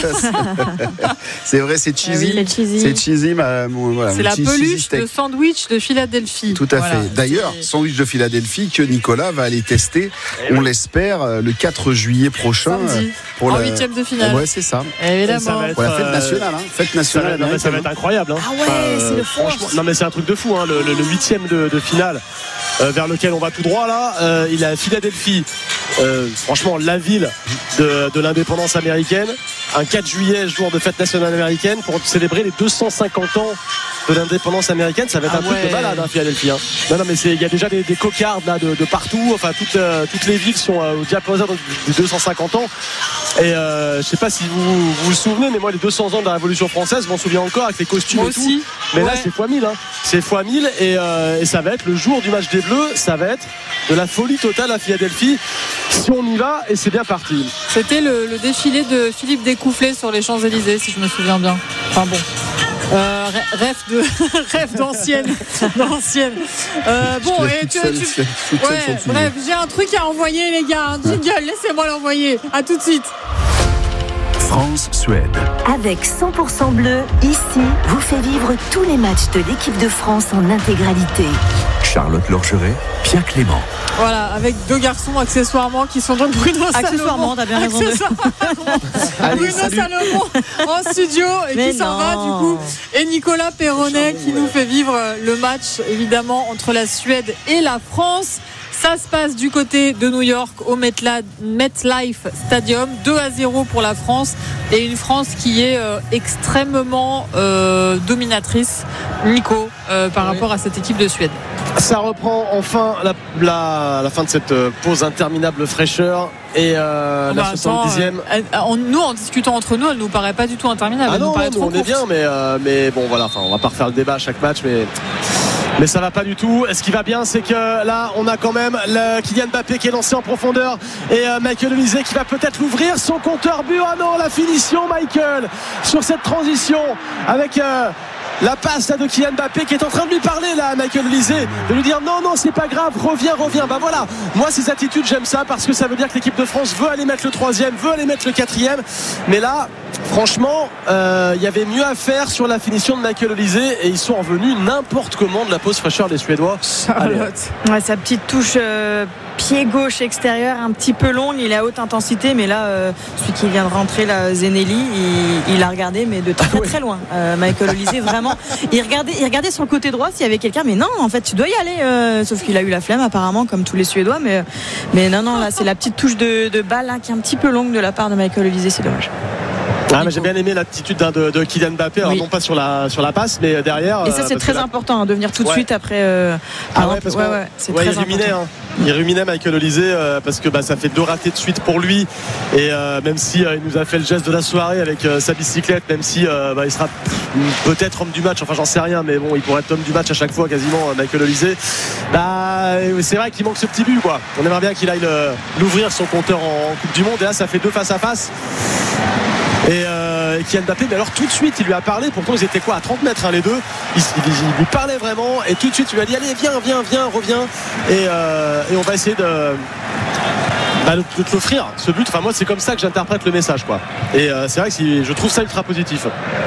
C'est vrai, c'est cheesy. Oui, c'est cheesy. Voilà, c'est la peluche de sandwich de Philadelphie. Tout à fait. D'ailleurs, sandwich de Philadelphie que Nicolas va aller tester, on l'espère, le 4 juillet prochain. Pour en 8e de finale. Ouais, c'est ça. Évidemment. Pour la fête nationale. Fête nationale. Ça va être incroyable. Ah ouais, c'est le franchement. Non, mais c'est un truc de fou. Le 8e de finale. Vers lequel on va tout droit là, il est à Philadelphie, franchement la ville de l'indépendance américaine, un 4 juillet jour de fête nationale américaine pour célébrer les 250 ans de l'indépendance américaine. Ça va être un truc de malade, Philadelphie. Non mais il y a déjà des cocardes là de partout, enfin toutes les villes sont au diapason des 250 ans. Et je sais pas si vous vous souvenez, mais moi les 200 ans de la Révolution française, je m'en souviens encore avec les costumes moi et tout. Aussi. Mais là c'est x1000, c'est x1000 et ça va être le jour du match des Bleus, ça va être de la folie totale à Philadelphie si on y va, et c'est bien parti. C'était le défilé de Philippe Découfflé sur les Champs-Élysées, si je me souviens bien. Enfin bon. Rêve d'ancienne. Bon, et bref, j'ai un truc à envoyer, les gars. Un jingle, laissez-moi l'envoyer. À tout de suite. France-Suède. Avec 100% bleu, ici, vous fait vivre tous les matchs de l'équipe de France en intégralité. Charlotte Lorgeret, Pierre Clément. Voilà, avec deux garçons accessoirement qui sont donc Bruno Salomon. Accessoirement, t'as bien raison. Bruno Salomon en studio et mais qui s'en va du coup. Et Nicolas Perronnet qui nous fait vivre le match évidemment entre la Suède et la France. Ça se passe du côté de New York au MetLife Stadium, 2-0 pour la France et une France qui est extrêmement dominatrice, Nico, par rapport à cette équipe de Suède. Ça reprend enfin la fin de cette pause interminable fraîcheur et la 70e. Nous, en discutant entre nous, elle nous paraît pas du tout interminable. Non, on est bien, mais bon voilà, on va pas refaire le débat à chaque match, mais ça va pas du tout. Ce qui va bien, c'est que là on a quand même Kylian Mbappé qui est lancé en profondeur et Michael Olise qui va peut-être l'ouvrir, son compteur but. Ah non, la finition Michael sur cette transition avec la passe là de Kylian Mbappé qui est en train de lui parler là à Michael Olise, de lui dire non c'est pas grave, reviens. Bah voilà, moi ces attitudes j'aime ça parce que ça veut dire que l'équipe de France veut aller mettre le 3e, veut aller mettre le 4e. Mais là franchement il y avait mieux à faire sur la finition de Michael Olise et ils sont revenus n'importe comment de la pause fraîcheur des Suédois. Ouais, sa petite touche pied gauche extérieur un petit peu longue, il est à haute intensité, mais là celui qui vient de rentrer là, Zenelli, il a regardé mais de très loin. Michael Olise vraiment, il regardait sur le côté droit s'il y avait quelqu'un, mais non en fait tu dois y aller, sauf qu'il a eu la flemme apparemment comme tous les Suédois, mais non là c'est la petite touche de balle là, qui est un petit peu longue de la part de Michael Olise, c'est dommage. mais j'ai bien aimé l'attitude de Kylian Mbappé, alors non pas sur la passe, mais derrière. Et ça c'est très important de venir tout de suite après. C'est très important. Il ruminait Michael Olise parce que ça fait 2 ratés de suite pour lui, et même si il nous a fait le geste de la soirée avec sa bicyclette, même si il sera peut-être homme du match, enfin j'en sais rien, mais bon, il pourrait être homme du match à chaque fois quasiment, Michael Olise. C'est vrai qu'il manque ce petit but, quoi. On aimerait bien qu'il aille l'ouvrir son compteur en Coupe du Monde, et là ça fait 2 face à face. Et Kylian Mbappé, mais alors tout de suite il lui a parlé, pourtant ils étaient à 30 mètres les deux, il lui parlait vraiment, et tout de suite il lui a dit allez viens, reviens, et on va essayer de te l'offrir ce but. Enfin moi c'est comme ça que j'interprète le message, quoi. Et c'est vrai que je trouve ça ultra positif.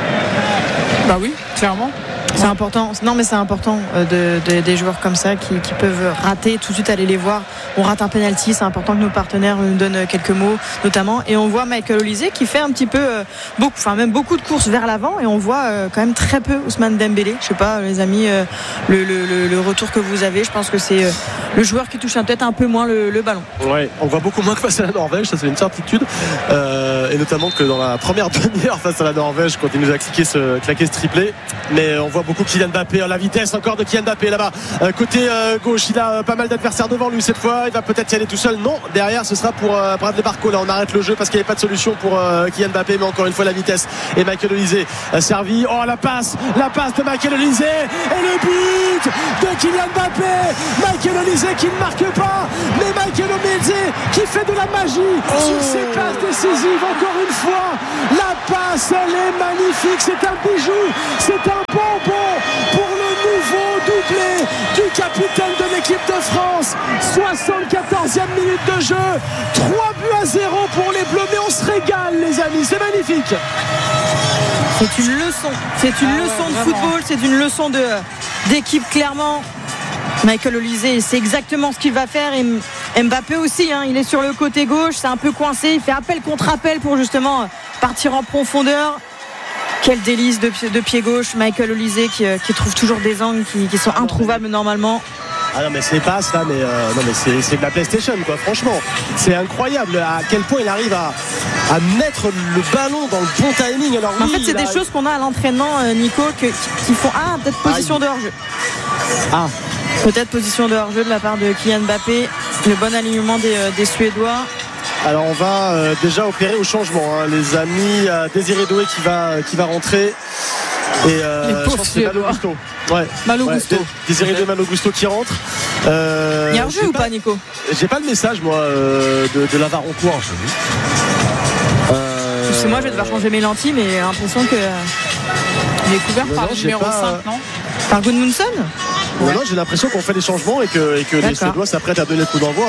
Bah oui, clairement. C'est important. Non, mais c'est important des joueurs comme ça qui peuvent rater, tout de suite aller les voir. On rate un penalty, c'est important que nos partenaires nous donnent quelques mots, notamment. Et on voit Michael Olise qui fait un petit peu beaucoup de courses vers l'avant, et on voit quand même très peu Ousmane Dembélé. Je sais pas, les amis, le retour que vous avez, je pense que c'est le joueur qui touche peut-être un peu moins le ballon. Ouais, on voit beaucoup moins que face à la Norvège, ça c'est une certitude. Et notamment que dans la première demi-heure face à la Norvège, quand il nous a claqué ce triplé. Mais on voit beaucoup Kylian Mbappé, la vitesse encore de Kylian Mbappé là-bas, côté gauche, il a pas mal d'adversaires devant lui cette fois, il va peut-être y aller tout seul, non, derrière ce sera pour Bradley Barcola. On arrête le jeu parce qu'il n'y avait pas de solution pour Kylian Mbappé, mais encore une fois la vitesse, et Michael Olise servi, la passe de Michael Olise, et le but de Kylian Mbappé. Michael Olise qui ne marque pas, mais Michael Olise qui fait de la magie sur ses passes décisives. Encore une fois, la passe elle est magnifique, c'est un bijou, c'est un bonbon pour le nouveau doublé du capitaine de l'équipe de France. 74e minute de jeu, 3-0 pour les Bleus, mais on se régale les amis, c'est magnifique. C'est une leçon de football, c'est une leçon d'équipe clairement. Michael Olise, c'est exactement ce qu'il va faire, et Mbappé aussi, il est sur le côté gauche, c'est un peu coincé, il fait appel contre appel pour justement partir en profondeur. Quel délice de pied gauche, Michael Olise qui trouve toujours des angles qui sont introuvables normalement. Ah non mais c'est passes là, mais c'est de la PlayStation, quoi. Franchement, c'est incroyable à quel point il arrive à mettre le ballon dans le bon timing. Alors en fait c'est des choses qu'on a à l'entraînement, Nico, qui font peut-être position de hors-jeu. Peut-être position de hors-jeu de la part de Kylian Mbappé. Le bon alignement des Suédois. Alors on va déjà opérer au changement, les amis. Désiré Doué qui va rentrer, et je pense que c'est Malo Gusto. Malo Gusto. Désiré Doué, Malo Gusto qui rentre. Il y a un jeu ou pas, Nico? J'ai pas le message moi de Lavaroncourt. C'est moi je vais devoir changer mes lentilles, mais j'ai l'impression que il est couvert par le numéro 5, non? Par Gudmundsson? Non, j'ai l'impression qu'on fait des changements et que les Suédois s'apprêtent à donner le coup d'envoi.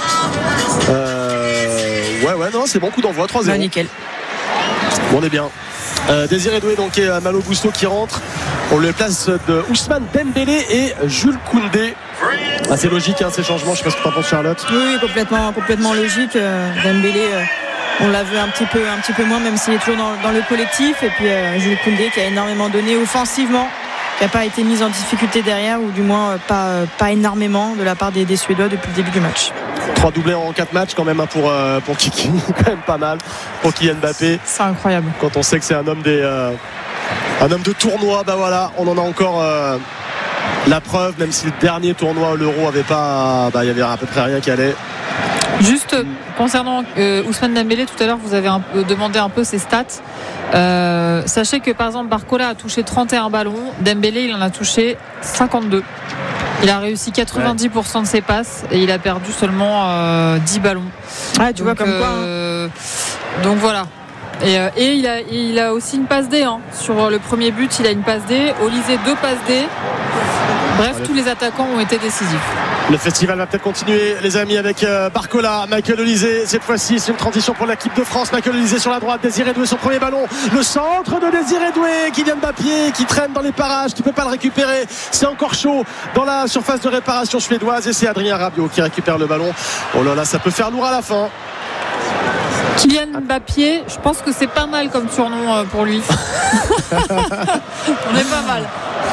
Non, c'est bon, coup d'envoi, 3-0. Nickel. Bon, on est bien. Désiré Doué donc, et Malo Gusto qui rentre. On le place de Ousmane Dembélé et Jules Koundé. C'est logique ces changements, je sais pas ce que tu en penses, Charlotte. Oui, complètement logique. Dembélé, on l'a vu un petit peu moins, même s'il est toujours dans le collectif. Et puis Jules Koundé qui a énormément donné offensivement, qui n'a pas été mise en difficulté derrière, ou du moins pas énormément de la part des Suédois depuis le début du match. 3 doublés en 4 matchs quand même pour Kiki, quand même pas mal pour Kylian Mbappé. C'est incroyable. Quand on sait que c'est un homme de tournoi, voilà, on en a encore la preuve, même si le dernier tournoi l'Euro avait pas, il y avait à peu près rien qui allait. Juste concernant Ousmane Dembélé, tout à l'heure vous avez demandé un peu ses stats. Sachez que par exemple Barcola a touché 31 ballons, Dembélé il en a touché 52. Il a réussi 90% de ses passes et il a perdu seulement 10 ballons. Tu vois comme quoi. Donc voilà. Et il a aussi une passe D. Sur le premier but, il a une passe D. Olise 2 passes D. Bref, tous les attaquants ont été décisifs. Le festival va peut-être continuer, les amis, avec Barcola, Michael Olise. Cette fois-ci, c'est une transition pour l'équipe de France. Michael Olise sur la droite, Désiré Doué, son premier ballon. Le centre de Désiré Doué, Kylian Mbappé qui traîne dans les parages, qui ne peut pas le récupérer. C'est encore chaud dans la surface de réparation suédoise. Et c'est Adrien Rabiot qui récupère le ballon. Oh là là, ça peut faire lourd à la fin. Kylian Mbappé, je pense que c'est pas mal comme surnom pour lui. On est pas mal.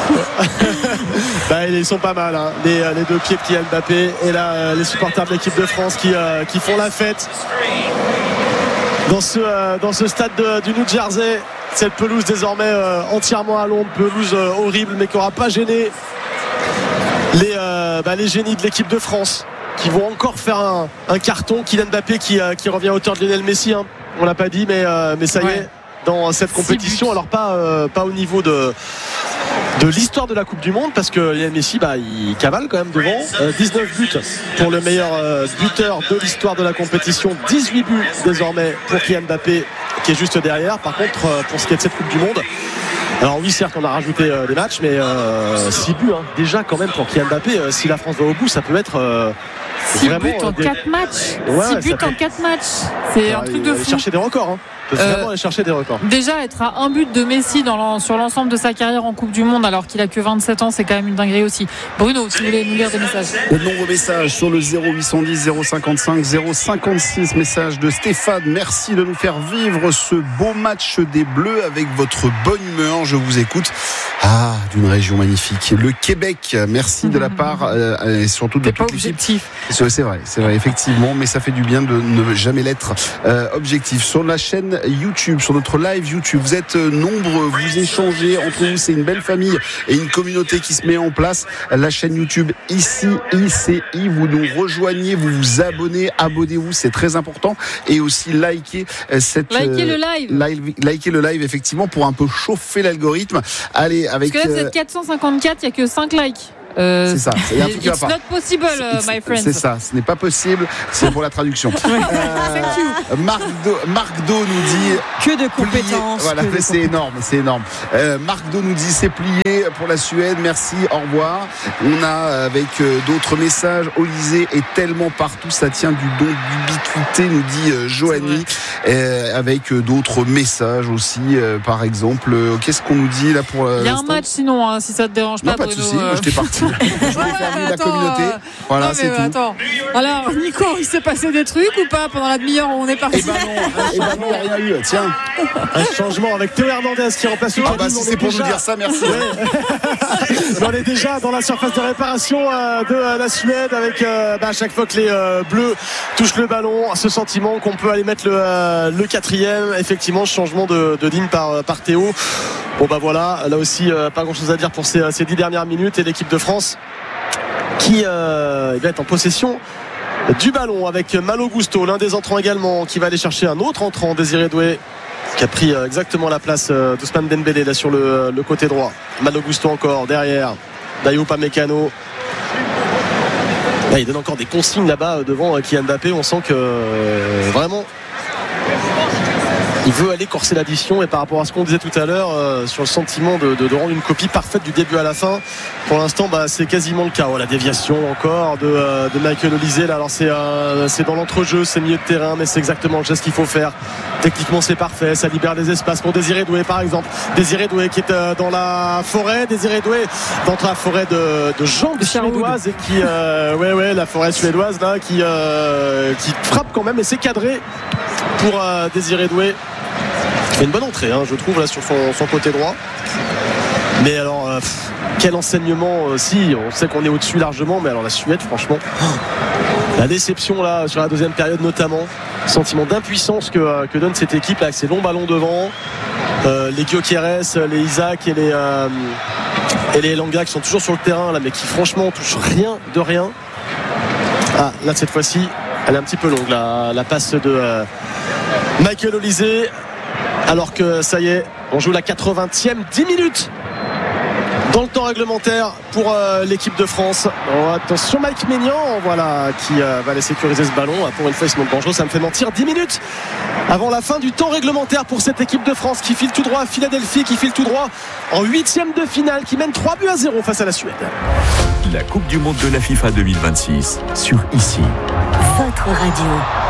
Ils sont pas mal, les deux pieds de Kylian Mbappé. Et là les supporters de l'équipe de France qui font la fête. dans ce stade du New Jersey. Cette pelouse désormais entièrement à l'ombre, pelouse horrible mais qui n'aura pas gêné les génies de l'équipe de France qui vont encore faire un carton. Kylian Mbappé qui revient à hauteur de Lionel Messi, hein. On l'a pas dit mais ça y est, dans cette compétition, alors pas au niveau de l'histoire de la Coupe du Monde, parce que Lionel Messi il cavale quand même devant. 19 buts pour le meilleur buteur de l'histoire de la compétition, 18 buts désormais pour Kylian Mbappé qui est juste derrière. Par contre, pour ce qui est de cette Coupe du Monde, alors oui, certes on a rajouté des matchs, mais 6 buts déjà quand même pour Kylian Mbappé. Si la France va au bout, ça peut être 6 buts en 4 matchs. 6 buts en 4 matchs. C'est un truc de fou. Chercher des records, hein. Vraiment aller chercher des records. Déjà être à un but de Messi sur l'ensemble de sa carrière en Coupe du Monde alors qu'il a que 27 ans, c'est quand même une dinguerie aussi. Bruno, si vous voulez nous lire des messages. De nombreux messages sur le 0810 055 056. Message de Stéphane: merci de nous faire vivre ce beau match des Bleus avec votre bonne humeur, je vous écoute. D'une région magnifique, le Québec. Merci de la part et surtout de toute l'équipe. C'est vrai effectivement, mais ça fait du bien de ne jamais l'être objectif. Sur la chaîne YouTube, sur notre live YouTube, vous êtes nombreux, vous échangez entre vous, c'est une belle famille et une communauté qui se met en place. La chaîne YouTube ici ICI, vous nous rejoignez, vous vous abonnez-vous, c'est très important, et aussi likez le live effectivement pour un peu chauffer l'algorithme. Allez, avec parce que là vous êtes 454, il n'y a que 5 likes. C'est ça, il y a un truc qui va pas. It's not possible, my friend. C'est ça, ce n'est pas possible, c'est pour la traduction. Marc Do nous dit que de compétences. Voilà, c'est énorme. Marc Do nous dit c'est plié pour la Suède, merci, au revoir. On a avec d'autres messages, Olysée est tellement partout, ça tient du don d'ubiquité, nous dit Joanie, avec d'autres messages aussi, par exemple, qu'est-ce qu'on nous dit là pour il y a un match sinon, hein, si ça te dérange pas. Non, pas de souci, moi j'étais parti. Je voulais faire vivre la communauté. Voilà, non, c'est tout. Attends. Alors, Nico, il s'est passé des trucs ou pas pendant la demi-heure où on est parti? Eh ben non, il n'y a rien eu. Tiens, un changement avec Théo Hernandez qui remplace le si c'est pour nous dire ça, merci. On est déjà dans la surface de réparation de la Suède avec à chaque fois que les Bleus touchent le ballon, ce sentiment qu'on peut aller mettre le quatrième. Effectivement, changement de ligne par Théo. Bon voilà, là aussi pas grand chose à dire pour ces 10 dernières minutes, et l'équipe de France qui va être en possession du ballon avec Malo Gusto, l'un des entrants également, qui va aller chercher un autre entrant, Désiré Doué, qui a pris exactement la place d'Ousmane Dembélé là sur le côté droit. Malo Gusto encore derrière Dayot Upamecano. Là, il donne encore des consignes là-bas devant Kylian Mbappé. On sent que vraiment il veut aller corser l'addition, et par rapport à ce qu'on disait tout à l'heure sur le sentiment de rendre une copie parfaite du début à la fin, pour l'instant c'est quasiment le cas. La déviation encore de Michael Olysée là. Alors c'est dans l'entrejeu, c'est milieu de terrain, mais c'est exactement le geste qu'il faut faire. Techniquement c'est parfait, ça libère des espaces pour Désiré Doué par exemple. Désiré Doué qui est dans la forêt, Désiré Doué dans la forêt de jambes suédoises, et qui la forêt suédoise là qui frappe quand même, et c'est cadré pour Désiré Doué. Il fait une bonne entrée, je trouve, là sur son côté droit. Mais alors, quel enseignement si on sait qu'on est au-dessus largement, mais alors la Suède, franchement, la déception là sur la deuxième période notamment, sentiment d'impuissance que donne cette équipe là, avec ses longs ballons devant, les Gyökeres, les Isaac et les Elanga qui sont toujours sur le terrain là, mais qui franchement touchent rien de rien. Là cette fois-ci elle est un petit peu longue la passe de Michael Olysée, alors que ça y est, on joue la 80e, 10 minutes dans le temps réglementaire pour l'équipe de France. Attention, Mike Maignan, qui va aller sécuriser ce ballon. Pour une fois il se montre dangereux, ça me fait mentir. 10 minutes avant la fin du temps réglementaire pour cette équipe de France qui file tout droit à Philadelphie, qui file tout droit en 8e de finale, qui mène 3-0 face à la Suède. La Coupe du Monde de la FIFA 2026 sur ici. Votre radio.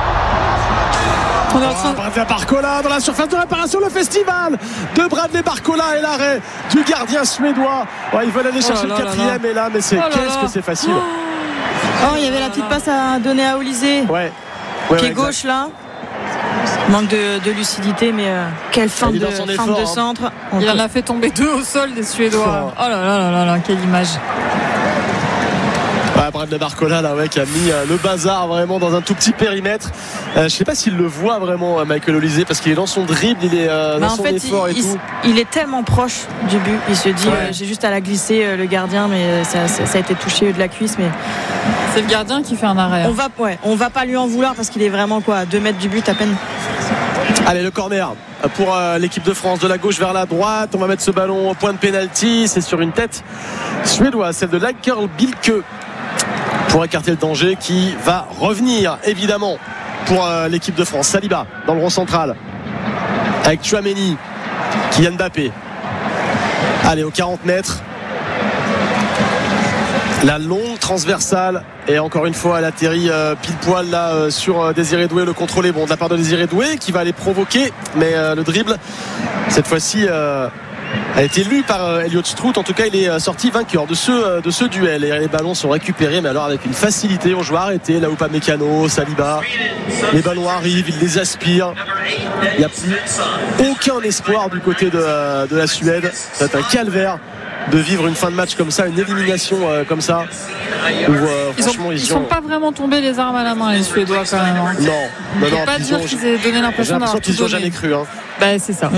Bradley Barcola dans la surface de réparation, le festival de Bradley Barcola et l'arrêt du gardien suédois. Ils veulent aller chercher le quatrième, et là, mais qu'est-ce que c'est facile. Il y avait la petite passe à donner à Olysée, qui est gauche là. Manque de lucidité, mais quelle fin de centre. Il en a fait tomber 2 au sol des Suédois. Oh là là là là, quelle image. Bradley Barcola là, qui a mis le bazar vraiment dans un tout petit périmètre. Je sais pas s'il le voit vraiment, Michael Olise, parce qu'il est dans son dribble, il est dans son effort et tout. Il est tellement proche du but, il se dit j'ai juste à la glisser le gardien, mais ça a été touché de la cuisse, mais c'est le gardien qui fait un arrêt. On va pas lui en vouloir parce qu'il est vraiment à 2 mètres du but à peine. Allez, le corner pour l'équipe de France, de la gauche vers la droite. On va mettre ce ballon au point de pénalty. C'est sur une tête suédoise, celle de Lagerl Bilke, pour écarter le danger, qui va revenir évidemment pour l'équipe de France. Saliba dans le rond central avec Tchouaméni, Kylian Mbappé. Allez, aux 40 mètres, la longue transversale, et encore une fois elle atterrit pile poil là sur Désiré Doué. Le contrôle est bon de la part de Désiré Doué qui va aller provoquer, mais le dribble cette fois-ci a été lu par Elliott Strout. En tout cas, il est sorti vainqueur de ce duel, et les ballons sont récupérés, mais alors avec une facilité. On joue arrêté là où Upamecano, Saliba, les ballons arrivent, ils les aspirent. Il n'y a plus aucun espoir du côté de la Suède. C'est un calvaire de vivre une fin de match comme ça, une élimination comme ça, où, franchement, ils sont pas vraiment tombés les armes à la main, les Suédois, quand même. Non, on peut pas dire qu'ils aient donné l'impression d'avoir tout donné. Ils n'ont jamais cru. C'est ça.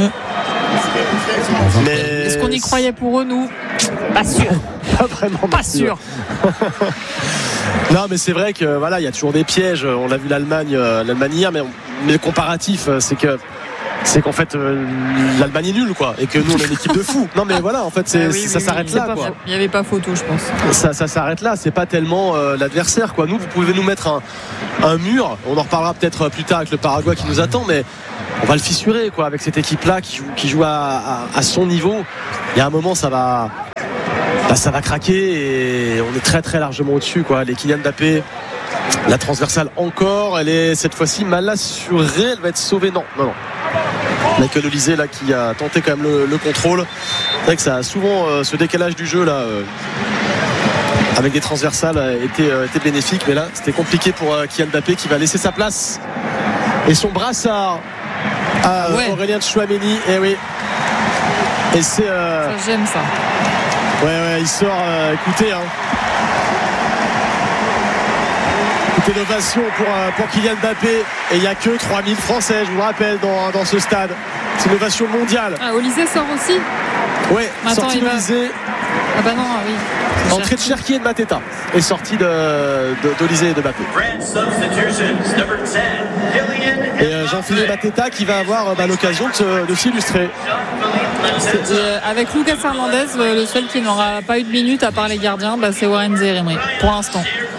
Mais est-ce qu'on y croyait pour eux, nous? Pas sûr. Pas vraiment. Pas sûr. Non, mais c'est vrai que voilà, il y a toujours des pièges. On l'a vu l'Allemagne hier, mais le comparatif, c'est qu'en fait l'Allemagne est nulle, quoi, et que nous on est une équipe de fous. Non mais voilà, en fait ça s'arrête là, quoi. Il n'y avait pas photo, je pense. Ça s'arrête là, c'est pas tellement l'adversaire, quoi. Nous, vous pouvez nous mettre un mur, on en reparlera peut-être plus tard avec le Paraguay qui nous attend, mais on va le fissurer, quoi, avec cette équipe là qui joue à son niveau. Il y a un moment ça va craquer, et on est très très largement au-dessus, quoi. Les Kylian Mbappé, la transversale encore, elle est cette fois-ci mal assurée, elle va être sauvée. Non. Michael Olise là qui a tenté quand même le contrôle. C'est vrai que ça a souvent ce décalage du jeu là avec des transversales était bénéfique, mais là c'était compliqué pour Kylian Mbappé qui va laisser sa place et son brassard à Aurélien Tchouaméni. Et c'est ça, j'aime ça. Ouais, il sort, écoutez ovation pour Kylian Mbappé, et il n'y a que 3000 Français, je vous le rappelle, dans ce stade. C'est une ovation mondiale. Olise sort aussi. Ouais, sortie d'Olise. Ah bah non, oui. Entrée de Cherki et de Mateta, et sortie d'Olise et de Mbappé. Et Jean-Philippe Mateta qui va avoir l'occasion de s'illustrer. Avec Lucas Hernandez, le seul qui n'aura pas eu de minutes à part les gardiens, c'est Warren Zaïre-Emery pour l'instant.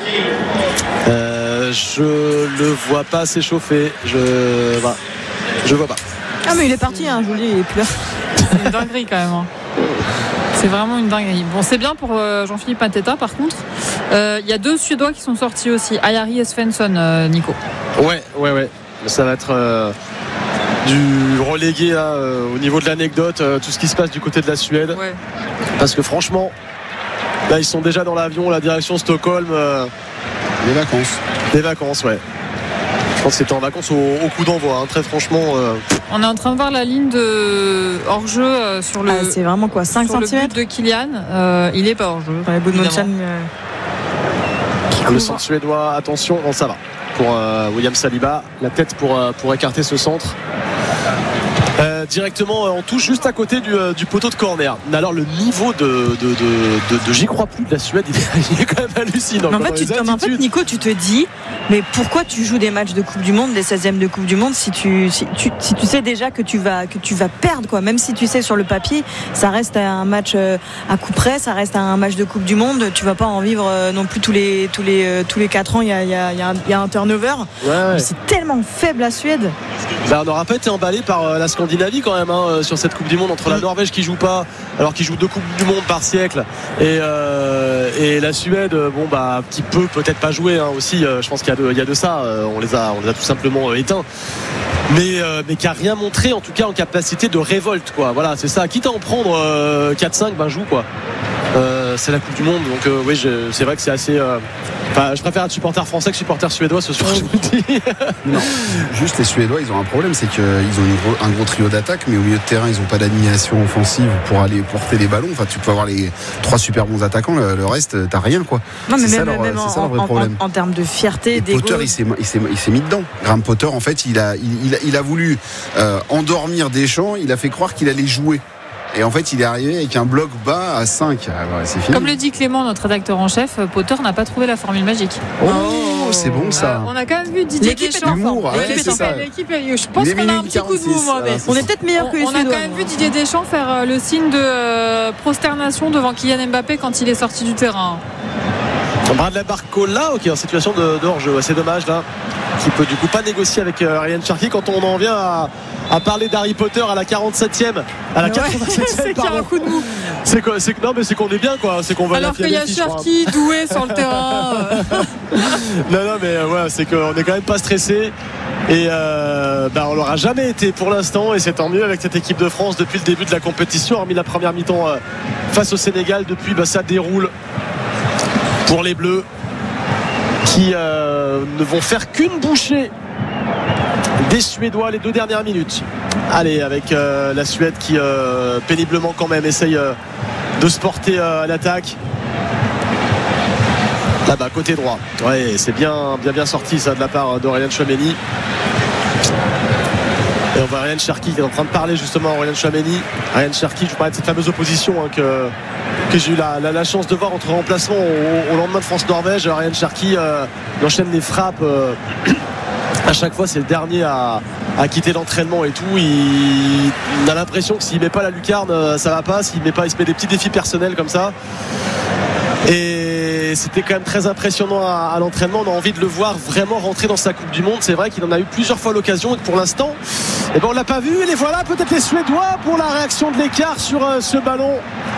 Je le vois pas s'échauffer. Je vois pas. Ah mais il est parti, je vous le dis, il est plus là. C'est une dinguerie quand même. C'est vraiment une dinguerie. Bon, c'est bien pour Jean-Philippe Mateta, par contre. Il y a 2 Suédois qui sont sortis aussi, Ayari et Svensson, Nico. Ouais. Ça va être du relégué là, au niveau de l'anecdote, tout ce qui se passe du côté de la Suède. Ouais. Parce que franchement, là ils sont déjà dans l'avion, la direction Stockholm. Des vacances, ouais. Je pense que c'était en vacances au coup d'envoi, très franchement. On est en train de voir la ligne de hors-jeu sur le. C'est vraiment quoi, 5 cm le but de Kylian. Il est pas hors-jeu. Le centre suédois, attention, ça va. Pour William Saliba, la tête pour écarter ce centre. Directement en touche juste à côté du poteau de corner. Mais alors le niveau de j'y crois plus de la Suède, il est quand même hallucinant. En fait, Nico, tu te dis mais pourquoi tu joues des matchs de Coupe du Monde, des 16e de Coupe du Monde, si tu sais déjà que tu vas perdre, quoi. Même si tu sais sur le papier ça reste un match à coup près, ça reste un match de Coupe du Monde, tu vas pas en vivre non plus tous les 4 ans il y a un turnover. Ouais. C'est tellement faible la Suède. On n'aura pas été emballé par la Scandinavie quand même sur cette Coupe du Monde, entre la Norvège qui joue pas alors qu'ils jouent 2 Coupes du Monde par siècle, et la Suède, un petit peu peut-être pas joué aussi, je pense qu'il y a de ça, on les a tout simplement éteints, mais qui a rien montré en tout cas en capacité de révolte, quoi. Voilà, c'est ça, quitte à en prendre 4-5, joue, quoi. c'est la Coupe du Monde. Donc oui, c'est vrai que c'est assez. Je préfère être supporter français que supporter suédois ce soir, je vous le dis. Non, juste les Suédois, ils ont un problème, c'est qu'ils ont un gros trio d'attaque, mais au milieu de terrain, ils n'ont pas d'animation offensive pour aller porter les ballons. Enfin, tu peux avoir les 3 super bons attaquants, le reste, t'as rien, quoi. Non, mais c'est même ça leur vrai problème. En termes de fierté, d'ego. Potter, il s'est mis dedans. Graham Potter, en fait, il a voulu endormir Deschamps, il a fait croire qu'il allait jouer. Et en fait, il est arrivé avec un bloc bas à 5. C'est fini. Comme le dit Clément, notre rédacteur en chef, Potter n'a pas trouvé la formule magique. Oh, c'est bon ça. On a quand même vu Didier Deschamps. L'équipe, je pense qu'on a un petit coup de mou. On est peut-être meilleur que les Suédois. On a quand même vu Didier Deschamps faire le signe de prosternation devant Kylian Mbappé quand il est sorti du terrain. Bradley Barcola, ok, en situation de hors-jeu. C'est dommage là. Qui peut du coup pas négocier avec Ryan Cherki quand on en vient à parler d'Harry Potter à la 47e. À la 87e, c'est qu'il y a un coup de mou. Non, mais c'est qu'on est bien, quoi. C'est qu'on va. Alors qu'il y a Cherki doué sur le terrain. Non, mais ouais, c'est qu'on est quand même pas stressé. Et on l'aura jamais été pour l'instant. Et c'est tant mieux avec cette équipe de France depuis le début de la compétition. Hormis la première mi-temps face au Sénégal, depuis ça déroule pour les Bleus, qui ne vont faire qu'une bouchée des Suédois les 2 dernières minutes. Allez, avec la Suède qui péniblement quand même essaye de se porter à l'attaque. Là-bas, côté droit. Ouais, c'est bien sorti ça de la part d'Aurélien Tchouaméni. Et on voit Ryan Cherki qui est en train de parler justement à Aurélien Tchouaméni. Ryan Cherki, je parlais de cette fameuse opposition que j'ai eu la chance de voir entre remplacements au lendemain de France-Norvège. Ryan Cherki il enchaîne les frappes. À chaque fois, c'est le dernier à quitter l'entraînement et tout. Il a l'impression que s'il met pas la lucarne, ça va pas. Il se met des petits défis personnels comme ça. Et c'était quand même très impressionnant à l'entraînement. On a envie de le voir vraiment rentrer dans sa Coupe du Monde. C'est vrai qu'il en a eu plusieurs fois l'occasion et que pour l'instant, on l'a pas vu. Et les voilà, peut-être les Suédois pour la réaction de l'écart sur ce ballon